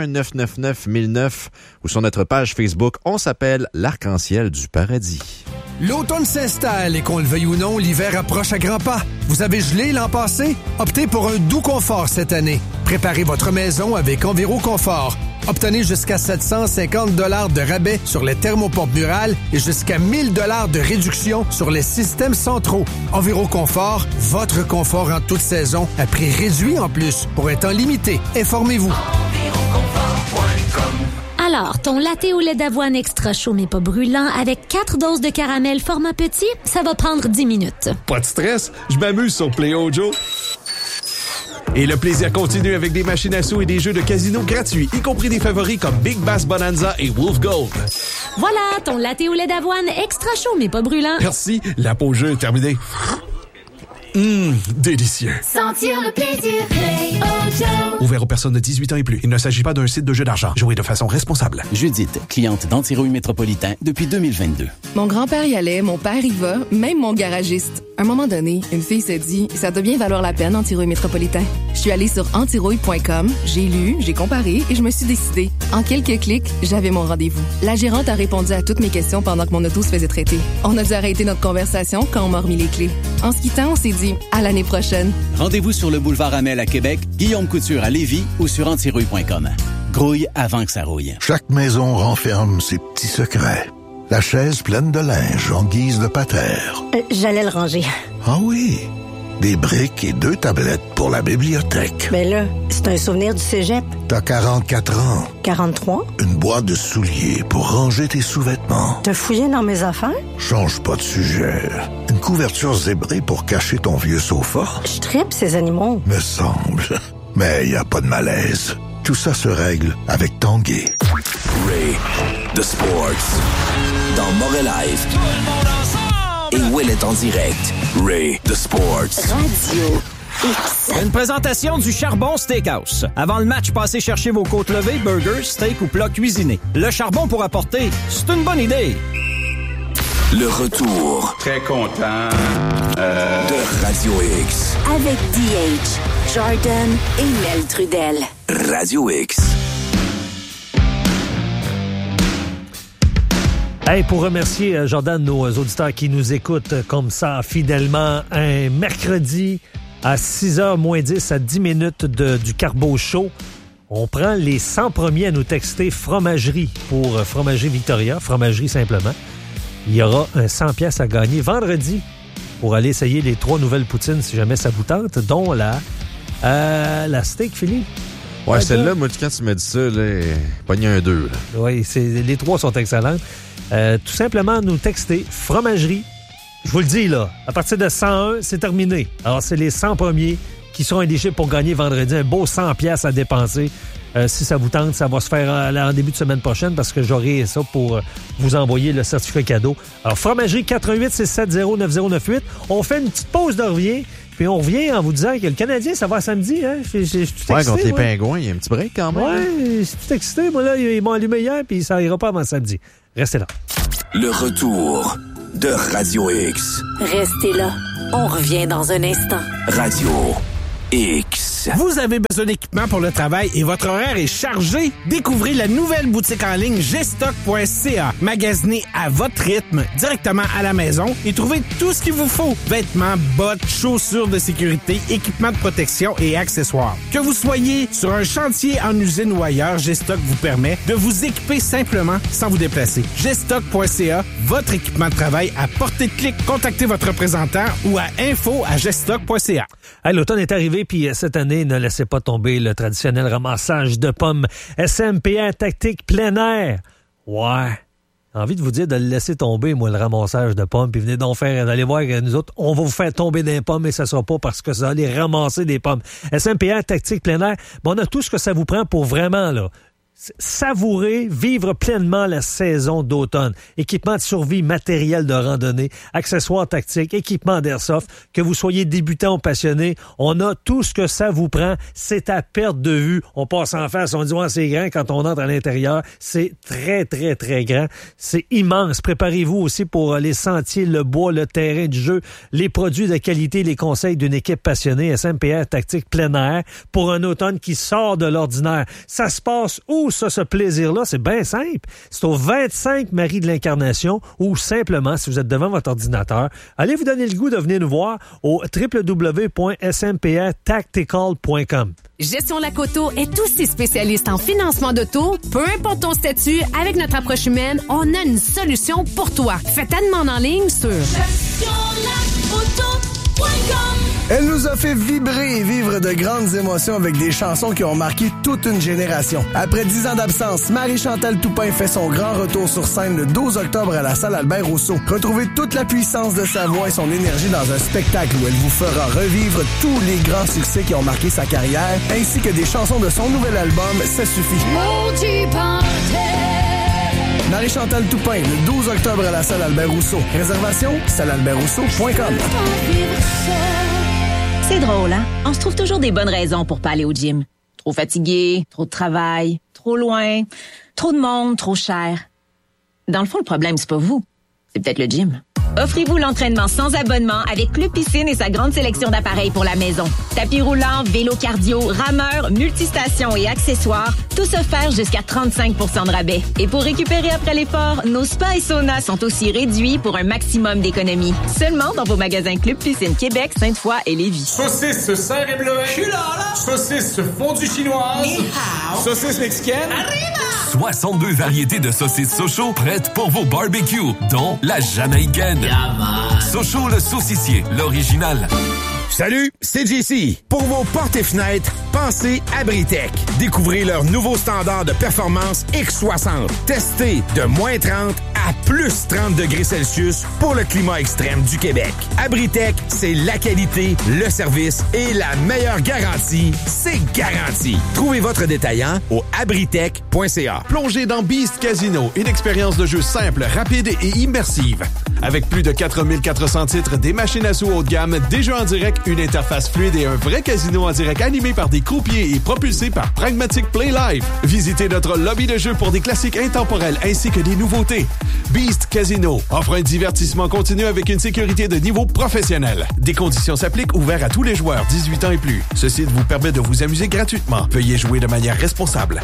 581-999-1009 ou sur notre page Facebook. On s'appelle l'Arc-en-Ciel du Paradis. L'automne s'installe et qu'on le veuille ou non, l'hiver approche à grands pas. Vous avez gelé l'an passé? Optez pour un doux confort cette année. Préparez votre maison avec Enviroconfort. Obtenez jusqu'à 750 $ de rabais sur les thermopompes murales et jusqu'à 1000 $ de réduction sur les systèmes centraux. Enviroconfort, votre confort en toute saison, à prix réduit en plus, pour un temps limité. Informez-vous. Alors, ton latte au lait d'avoine extra chaud mais pas brûlant avec 4 doses de caramel format petit, ça va prendre 10 minutes. Pas de stress, je m'amuse sur Play-O-Joe. Et le plaisir continue avec des machines à sous et des jeux de casino gratuits, y compris des favoris comme Big Bass Bonanza et Wolf Gold. Voilà, ton latte au lait d'avoine extra chaud mais pas brûlant. Merci, la pause jeu est terminée. Délicieux. Sentir le plaisir, Play-O-Joe. Ouvert aux personnes de 18 ans et plus. Il ne s'agit pas d'un site de jeu d'argent. Jouez de façon responsable. Judith, cliente d'Antirouille Métropolitain depuis 2022. Mon grand-père y allait, mon père y va, même mon garagiste. À un moment donné, une fille s'est dit, ça doit bien valoir la peine, Antirouille Métropolitain. Je suis allée sur antirouille.com, j'ai lu, j'ai comparé et je me suis décidée. En quelques clics, j'avais mon rendez-vous. La gérante a répondu à toutes mes questions pendant que mon auto se faisait traiter. On a dû arrêter notre conversation quand on m'a remis les clés. En se quittant, on s'est dit, à l'année prochaine. Rendez-vous sur le boulevard Amel à Québec, Guillaume Couture à Lévis ou sur antirouille.com. Grouille avant que ça rouille. Chaque maison renferme ses petits secrets. La chaise pleine de linge en guise de patère. J'allais le ranger. Ah oui, des briques et 2 tablettes pour la bibliothèque. Mais là, c'est un souvenir du cégep. T'as 44 ans. 43? Une boîte de souliers pour ranger tes sous-vêtements. T'as fouillé dans mes affaires? Change pas de sujet. Une couverture zébrée pour cacher ton vieux sofa. Je tripe ces animaux. Me semble. Mais y a pas de malaise. Tout ça se règle avec Tanguay. Ray, The Sports. Dans Morelive. Et Will est en direct. Ray, The Sports. Radio. X. Une présentation du Charbon Steakhouse. Avant le match, passez chercher vos côtes levées, burgers, steak ou plats cuisinés. Le charbon pour apporter, c'est une bonne idée. Le retour. Très content. De Radio X. Avec DH, Jordan et Mel Trudel. Radio X. Hey, pour remercier, Jordan, nos auditeurs qui nous écoutent comme ça fidèlement un mercredi à 6h moins 10 à 10 minutes du Carbo Show. On prend les 100 premiers à nous texter fromagerie pour Fromagerie Victoria, fromagerie simplement. Il y aura un 100$ à gagner vendredi pour aller essayer les 3 nouvelles poutines si jamais ça vous tente, dont la steak Philly. Ouais, celle-là, moi, quand tu m'as dit ça, là, pogné un 2. Oui, les 3 sont excellentes. Tout simplement, nous texter fromagerie. Je vous le dis, là, à partir de 101, c'est terminé. Alors, c'est les 100 premiers qui seront éligibles pour gagner vendredi un beau 100$ à dépenser. Si ça vous tente, ça va se faire en début de semaine prochaine parce que j'aurai ça pour vous envoyer le certificat cadeau. Alors, fromagerie 88-670-9098. On fait une petite pause de revient. Puis on revient en vous disant que le Canadien, ça va samedi. Hein? Je suis tout excité. Ouais, contre les Pingouins, il y a un petit break quand même. Ouais, je suis tout excité. Moi, là, ils m'ont allumé hier, puis ça ira pas avant samedi. Restez là. Le retour de Radio X. Restez là. On revient dans un instant. Radio X. Vous avez besoin d'équipement pour le travail et votre horaire est chargé? Découvrez la nouvelle boutique en ligne gstock.ca. Magasinez à votre rythme, directement à la maison et trouvez tout ce qu'il vous faut. Vêtements, bottes, chaussures de sécurité, équipements de protection et accessoires. Que vous soyez sur un chantier, en usine ou ailleurs, Gstock vous permet de vous équiper simplement sans vous déplacer. gstock.ca, votre équipement de travail à portée de clic. Contactez votre représentant ou à info@gstock.ca. Hey, l'automne est arrivé, puis cette année, ne laissez pas tomber le traditionnel ramassage de pommes SMPR Tactique plein air. Ouais. J'ai envie de vous dire de le laisser tomber, moi, le ramassage de pommes, puis venez donc d'aller voir que nous autres, on va vous faire tomber des pommes et ça sera pas parce que ça va aller ramasser des pommes. SMPR Tactique plein air, bon, on a tout ce que ça vous prend pour vraiment, là, savourer, vivre pleinement la saison d'automne. Équipement de survie, matériel de randonnée, accessoires tactiques, équipement d'airsoft, que vous soyez débutant ou passionné, on a tout ce que ça vous prend. C'est à perte de vue. On passe en face, on dit ouais, c'est grand. Quand on entre à l'intérieur, c'est très, très, très grand. C'est immense. Préparez-vous aussi pour les sentiers, le bois, le terrain du jeu, les produits de qualité, les conseils d'une équipe passionnée. SMPR Tactique plein air pour un automne qui sort de l'ordinaire. Ça se passe où? Ça, ce plaisir-là, c'est bien simple. C'est au 25 Marie de l'Incarnation ou simplement, si vous êtes devant votre ordinateur, allez vous donner le goût de venir nous voir au www.smprtactical.com. Gestion Lacoto est aussi spécialiste en financement d'auto. Peu importe ton statut, avec notre approche humaine, on a une solution pour toi. Fais ta demande en ligne sur gestionlacoto.com. Elle nous a fait vibrer et vivre de grandes émotions avec des chansons qui ont marqué toute une génération. Après 10 ans d'absence, Marie-Chantal Toupin fait son grand retour sur scène le 12 octobre à la salle Albert-Rousseau. Retrouvez toute la puissance de sa voix et son énergie dans un spectacle où elle vous fera revivre tous les grands succès qui ont marqué sa carrière, ainsi que des chansons de son nouvel album « Ça suffit ». Marie-Chantal Toupin, le 12 octobre à la salle Albert-Rousseau. Réservation, sallealbertrousseau.com. C'est drôle, hein? On se trouve toujours des bonnes raisons pour pas aller au gym. Trop fatigué, trop de travail, trop loin, trop de monde, trop cher. Dans le fond, le problème, c'est pas vous. C'est peut-être le gym. Offrez-vous l'entraînement sans abonnement avec Club Piscine et sa grande sélection d'appareils pour la maison. Tapis roulant, vélo cardio, rameur, multistations et accessoires, tous offerts jusqu'à 35% de rabais. Et pour récupérer après l'effort, nos spas et saunas sont aussi réduits pour un maximum d'économie. Seulement dans vos magasins Club Piscine Québec, Sainte-Foy et Lévis. Saucisse serre et bleuet. Je suis là. Saucisse fondue chinoise. Ni hao. Saucisse mexicaine. Arriba. 62 variétés de saucisses Sochaux prêtes pour vos barbecues, dont la jamaïcaine. Sochaux le saucissier, l'original. Salut, c'est JC. Pour vos portes et fenêtres, pensez Abritech. Découvrez leur nouveau standard de performance X60. Testé de moins 30 à plus 30 degrés Celsius pour le climat extrême du Québec. Abritech, c'est la qualité, le service et la meilleure garantie. C'est garanti. Trouvez votre détaillant au abritech.ca. Plongez dans Beast Casino, une expérience de jeu simple, rapide et immersive. Avec plus de 4400 titres, des machines à sous haut de gamme, des jeux en direct, une interface fluide et un vrai casino en direct animé par des croupiers et propulsé par Pragmatic Play Live. Visitez notre lobby de jeu pour des classiques intemporels ainsi que des nouveautés. Beast Casino offre un divertissement continu avec une sécurité de niveau professionnel. Des conditions s'appliquent, ouvert à tous les joueurs 18 ans et plus. Ce site vous permet de vous amuser gratuitement. Veuillez jouer de manière responsable.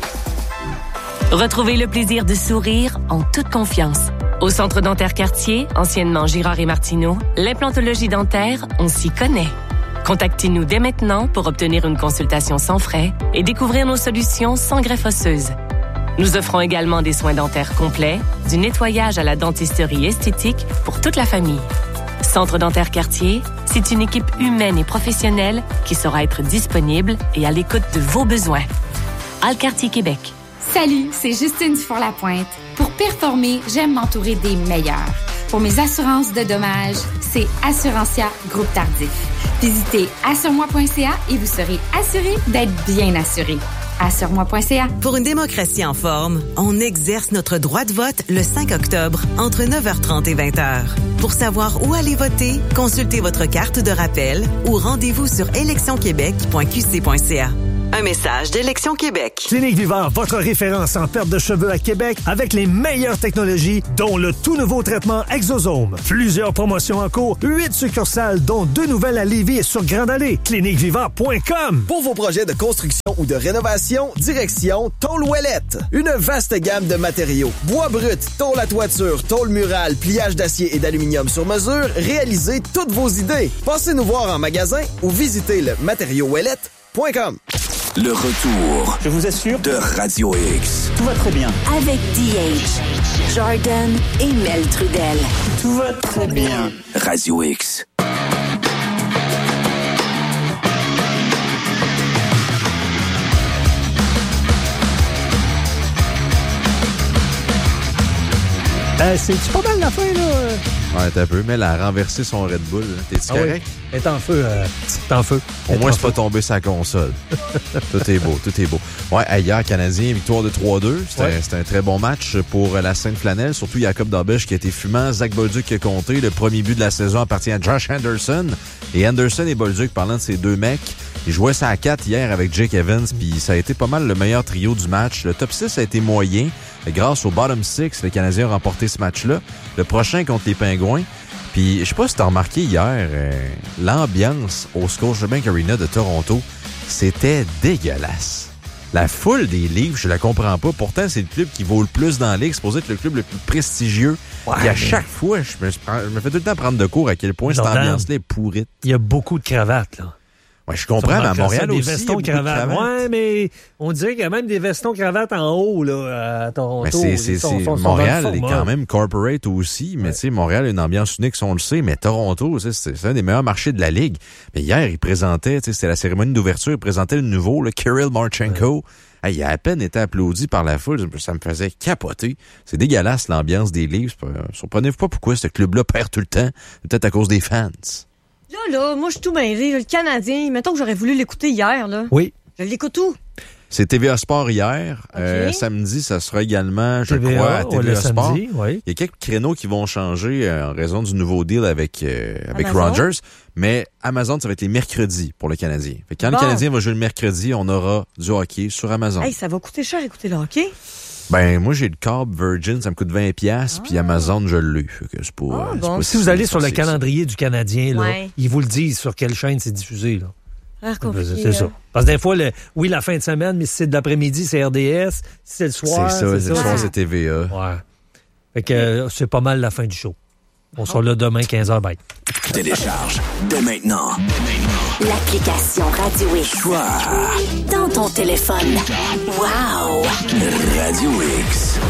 Retrouvez le plaisir de sourire en toute confiance. Au Centre dentaire Cartier, anciennement Girard et Martineau, l'implantologie dentaire, on s'y connaît. Contactez-nous dès maintenant pour obtenir une consultation sans frais et découvrir nos solutions sans greffe osseuse. Nous offrons également des soins dentaires complets, du nettoyage à la dentisterie esthétique pour toute la famille. Centre dentaire Cartier, c'est une équipe humaine et professionnelle qui saura être disponible et à l'écoute de vos besoins. Alcartier Québec. Salut, c'est Justine Dufour-Lapointe. Pour performer, j'aime m'entourer des meilleurs. Pour mes assurances de dommages, c'est Assurantia Groupe Tardif. Visitez assure-moi.ca et vous serez assuré d'être bien assuré. Assure-moi.ca. Pour une démocratie en forme, on exerce notre droit de vote le 5 octobre entre 9h30 et 20h. Pour savoir où aller voter, consultez votre carte de rappel ou rendez-vous sur électionquebec.qc.ca. Un message d'Élection Québec. Clinique Vivant, votre référence en perte de cheveux à Québec avec les meilleures technologies, dont le tout nouveau traitement Exosome. Plusieurs promotions en cours, 8 succursales, dont 2 nouvelles à Lévis et sur Grande Allée. CliniqueVivant.com. Pour vos projets de construction ou de rénovation, direction Tôle Ouellette. Une vaste gamme de matériaux. Bois brut, tôle à toiture, tôle murale, pliage d'acier et d'aluminium sur mesure, réalisez toutes vos idées. Passez nous voir en magasin ou visitez le matériauxouellette.com. Le retour, je vous assure, de Radio X. Tout va très bien. Avec DH, Jordan et Mel Trudel. Tout va très bien. Radio X. C'est-tu pas mal la fin, là? Ouais, t'as un peu, mais elle a renversé son Red Bull. T'es-tu correct? Oui. Elle est en feu. C'est en feu. Au moins, c'est pas tombé sa console. Tout est beau, tout est beau. Ouais, hier, Canadien, victoire de 3-2. C'était un très bon match pour la Sainte-Flanelle. Surtout Jacob Dabesch qui a été fumant. Zach Bolduc qui a compté. Le premier but de la saison appartient à Josh Anderson. Et Anderson et Bolduc, parlant de ces deux mecs, ils jouaient ça à 4 hier avec Jake Evans. Puis ça a été pas mal le meilleur trio du match. Le top 6 a été moyen. Grâce au bottom 6, les Canadiens ont remporté ce match-là. Le prochain contre les Pingouins. Puis, je sais pas si t'as remarqué hier, l'ambiance au Scotiabank Arena de Toronto, c'était dégueulasse. La foule des Leafs, je la comprends pas. Pourtant, c'est le club qui vaut le plus dans la ligue. C'est supposé être le club le plus prestigieux. Ouais, et à chaque fois, je me fais tout le temps prendre de cours à quel point cette ambiance-là est pourrite. Il y a beaucoup de cravates, là. Ouais, je comprends, mais à Montréal aussi, des vestons cravates. Ouais, mais on dirait qu'il y a même des vestons cravates en haut, là, à Toronto. Mais Montréal est quand même corporate aussi, mais tu sais, Montréal a une ambiance unique, on le sait, mais Toronto, c'est un des meilleurs marchés de la Ligue. Mais hier, il présentait, tu sais, c'était la cérémonie d'ouverture, il présentait le nouveau, le Kirill Marchenko. Ouais. Hey, il a à peine été applaudi par la foule, ça me faisait capoter. C'est dégueulasse, l'ambiance des Leafs. Surprenez-vous pas pourquoi ce club-là perd tout le temps, peut-être à cause des fans. Là, moi, je suis tout mêlé. Le Canadien, mettons que j'aurais voulu l'écouter hier, là. Oui. Je l'écoute où? C'est TVA Sport hier. Okay. Samedi, ça sera également, je crois, à TVA Sport. Samedi, oui. Il y a quelques créneaux qui vont changer en raison du nouveau deal avec Rogers. Mais Amazon, ça va être les mercredis pour le Canadien. Fait que quand le Canadien va jouer le mercredi, on aura du hockey sur Amazon. Hey, ça va coûter cher écouter le hockey? Ben, moi, j'ai le câble Virgin, ça me coûte 20$, puis Amazon, je l'ai. C'est pas, bon. Si vous allez sur le calendrier du Canadien, là, ils vous le disent sur quelle chaîne c'est diffusé, là. C'est ça. Parce que des fois, la fin de semaine, mais si c'est de l'après-midi, c'est RDS. Si c'est le soir, c'est le soir, c'est TVA. Ouais. Fait que c'est pas mal la fin du show. On sera là demain, 15h. Bye. Télécharge dès maintenant. L'application Radio X. Dans ton téléphone. Wow! Radio X.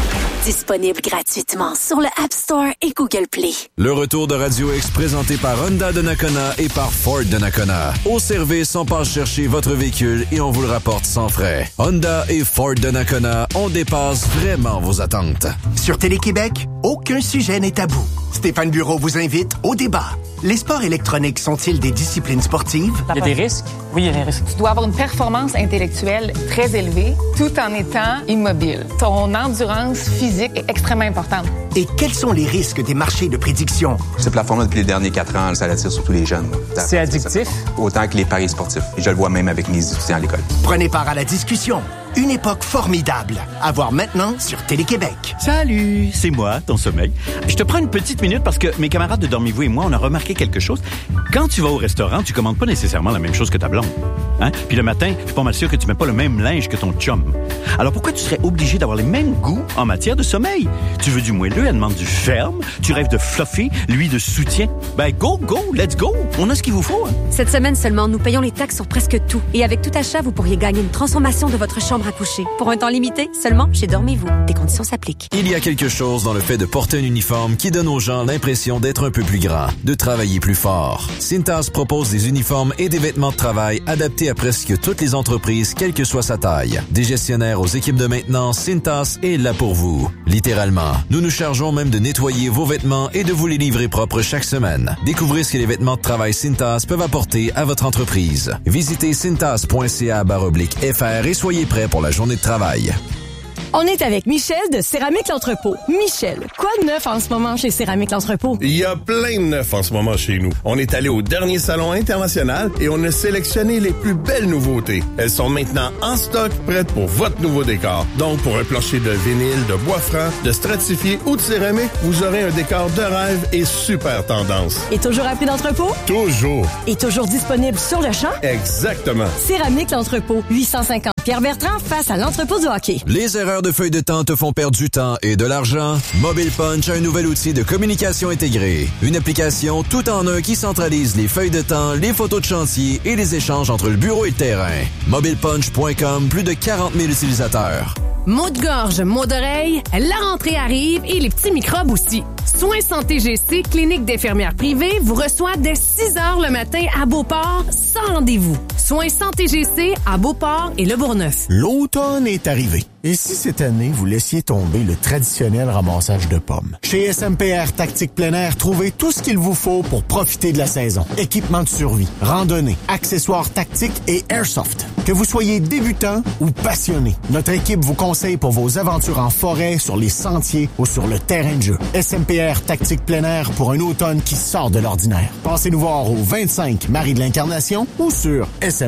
Disponible gratuitement sur le App Store et Google Play. Le retour de Radio X présenté par Honda de Nakona et par Ford de Nakona. Au service, on passe chercher votre véhicule et on vous le rapporte sans frais. Honda et Ford de Nakona, on dépasse vraiment vos attentes. Sur Télé-Québec, aucun sujet n'est tabou. Stéphane Bureau vous invite au débat. Les sports électroniques sont-ils des disciplines sportives? Il y a des risques? Oui, il y a des risques. Tu dois avoir une performance intellectuelle très élevée tout en étant immobile. Ton endurance physique est extrêmement importante. Et quels sont les risques des marchés de prédiction? Ce plafond-là, depuis les derniers 4 ans, ça attire surtout les jeunes. C'est addictif? Autant que les paris sportifs. Et je le vois même avec mes étudiants à l'école. Prenez part à la discussion. Une époque formidable. À voir maintenant sur Télé-Québec. Salut, c'est moi, ton sommeil. Je te prends une petite minute parce que mes camarades de Dormez-vous et moi, on a remarqué quelque chose. Quand tu vas au restaurant, tu commandes pas nécessairement la même chose que ta blonde. Hein? Puis le matin, je suis pas mal sûr que tu mets pas le même linge que ton chum. Alors pourquoi tu serais obligé d'avoir les mêmes goûts en matière de sommeil? Tu veux du moelleux, elle demande du ferme. Tu rêves de fluffy, lui de soutien. Ben go, let's go. On a ce qu'il vous faut. Hein? Cette semaine seulement, nous payons les taxes sur presque tout. Et avec tout achat, vous pourriez gagner une transformation de votre chambre à coucher. Pour un temps limité, seulement chez Dormez-vous. Des conditions s'appliquent. Il y a quelque chose dans le fait de porter un uniforme qui donne aux gens l'impression d'être un peu plus grand, de travailler plus fort. Cintas propose des uniformes et des vêtements de travail adaptés à presque toutes les entreprises, quelle que soit sa taille. Des gestionnaires aux équipes de maintenance, Cintas est là pour vous. Littéralement. Nous nous chargeons même de nettoyer vos vêtements et de vous les livrer propres chaque semaine. Découvrez ce que les vêtements de travail Cintas peuvent apporter à votre entreprise. Visitez cintas.ca/fr et soyez prêts pour la journée de travail. On est avec Michel de Céramique L'Entrepôt. Michel, quoi de neuf en ce moment chez Céramique L'Entrepôt? Il y a plein de neuf en ce moment chez nous. On est allé au dernier salon international et on a sélectionné les plus belles nouveautés. Elles sont maintenant en stock, prêtes pour votre nouveau décor. Donc, pour un plancher de vinyle, de bois franc, de stratifié ou de céramique, vous aurez un décor de rêve et super tendance. Et toujours à prix d'entrepôt? Toujours. Et toujours disponible sur le champ? Exactement. Céramique L'Entrepôt, 850 Pierre-Bertrand face à l'entrepôt du hockey. Les erreurs de feuilles de temps te font perdre du temps et de l'argent? Mobile Punch a un nouvel outil de communication intégré. Une application tout en un qui centralise les feuilles de temps, les photos de chantier et les échanges entre le bureau et le terrain. MobilePunch.com, plus de 40 000 utilisateurs. Maux de gorge, maux d'oreille, la rentrée arrive et les petits microbes aussi. Soins Santé GC, clinique d'infirmières privées, vous reçoit dès 6 heures le matin à Beauport, sans rendez-vous. Soins Santé GC à Beauport et Le Bourgneuf. L'automne est arrivé. Et si cette année, vous laissiez tomber le traditionnel ramassage de pommes? Chez SMPR Tactique Plein Air, trouvez tout ce qu'il vous faut pour profiter de la saison. Équipement de survie, randonnée, accessoires tactiques et airsoft. Que vous soyez débutant ou passionné, notre équipe vous conseille pour vos aventures en forêt, sur les sentiers ou sur le terrain de jeu. SMPR Tactique Plein Air pour un automne qui sort de l'ordinaire. Passez nous voir au 25 Marie de l'Incarnation ou sur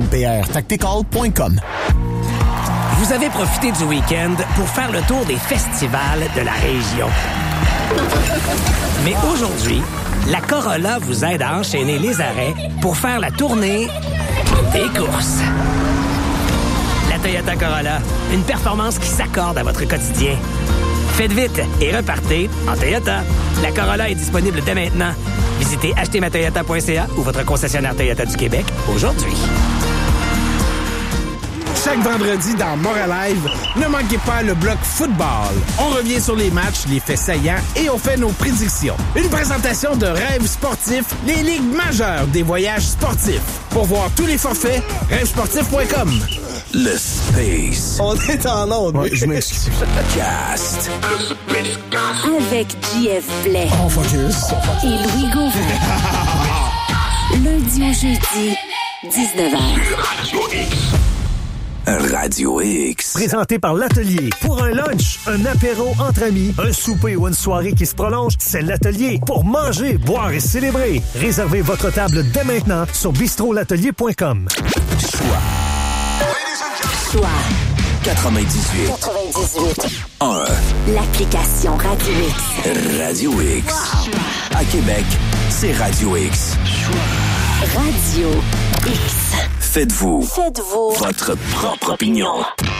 smprtactical.com. Vous avez profité du week-end pour faire le tour des festivals de la région. Mais aujourd'hui, la Corolla vous aide à enchaîner les arrêts pour faire la tournée des courses. La Toyota Corolla, une performance qui s'accorde à votre quotidien. Faites vite et repartez en Toyota. La Corolla est disponible dès maintenant. Visitez achetermatoyota.ca ou votre concessionnaire Toyota du Québec aujourd'hui. Chaque vendredi dans Montréal Live, ne manquez pas le bloc football. On revient sur les matchs, les faits saillants et on fait nos prédictions. Une présentation de Rêves sportifs, les ligues majeures des voyages sportifs. Pour voir tous les forfaits, rêvesportif.com. Le Space. On est en onde. Ouais, je m'excuse. Cast. Avec JF Blais. Oh, focus. Et Louis Gauvin. Lundi au jeudi, 19h. Radio X. Présenté par l'Atelier. Pour un lunch, un apéro entre amis, un souper ou une soirée qui se prolonge, c'est l'Atelier. Pour manger, boire et célébrer. Réservez votre table dès maintenant sur bistrolatelier.com. Choix 98. 1. L'application Radio X. Radio X. À Québec, c'est Radio X. Radio X. Faites-vous votre propre opinion.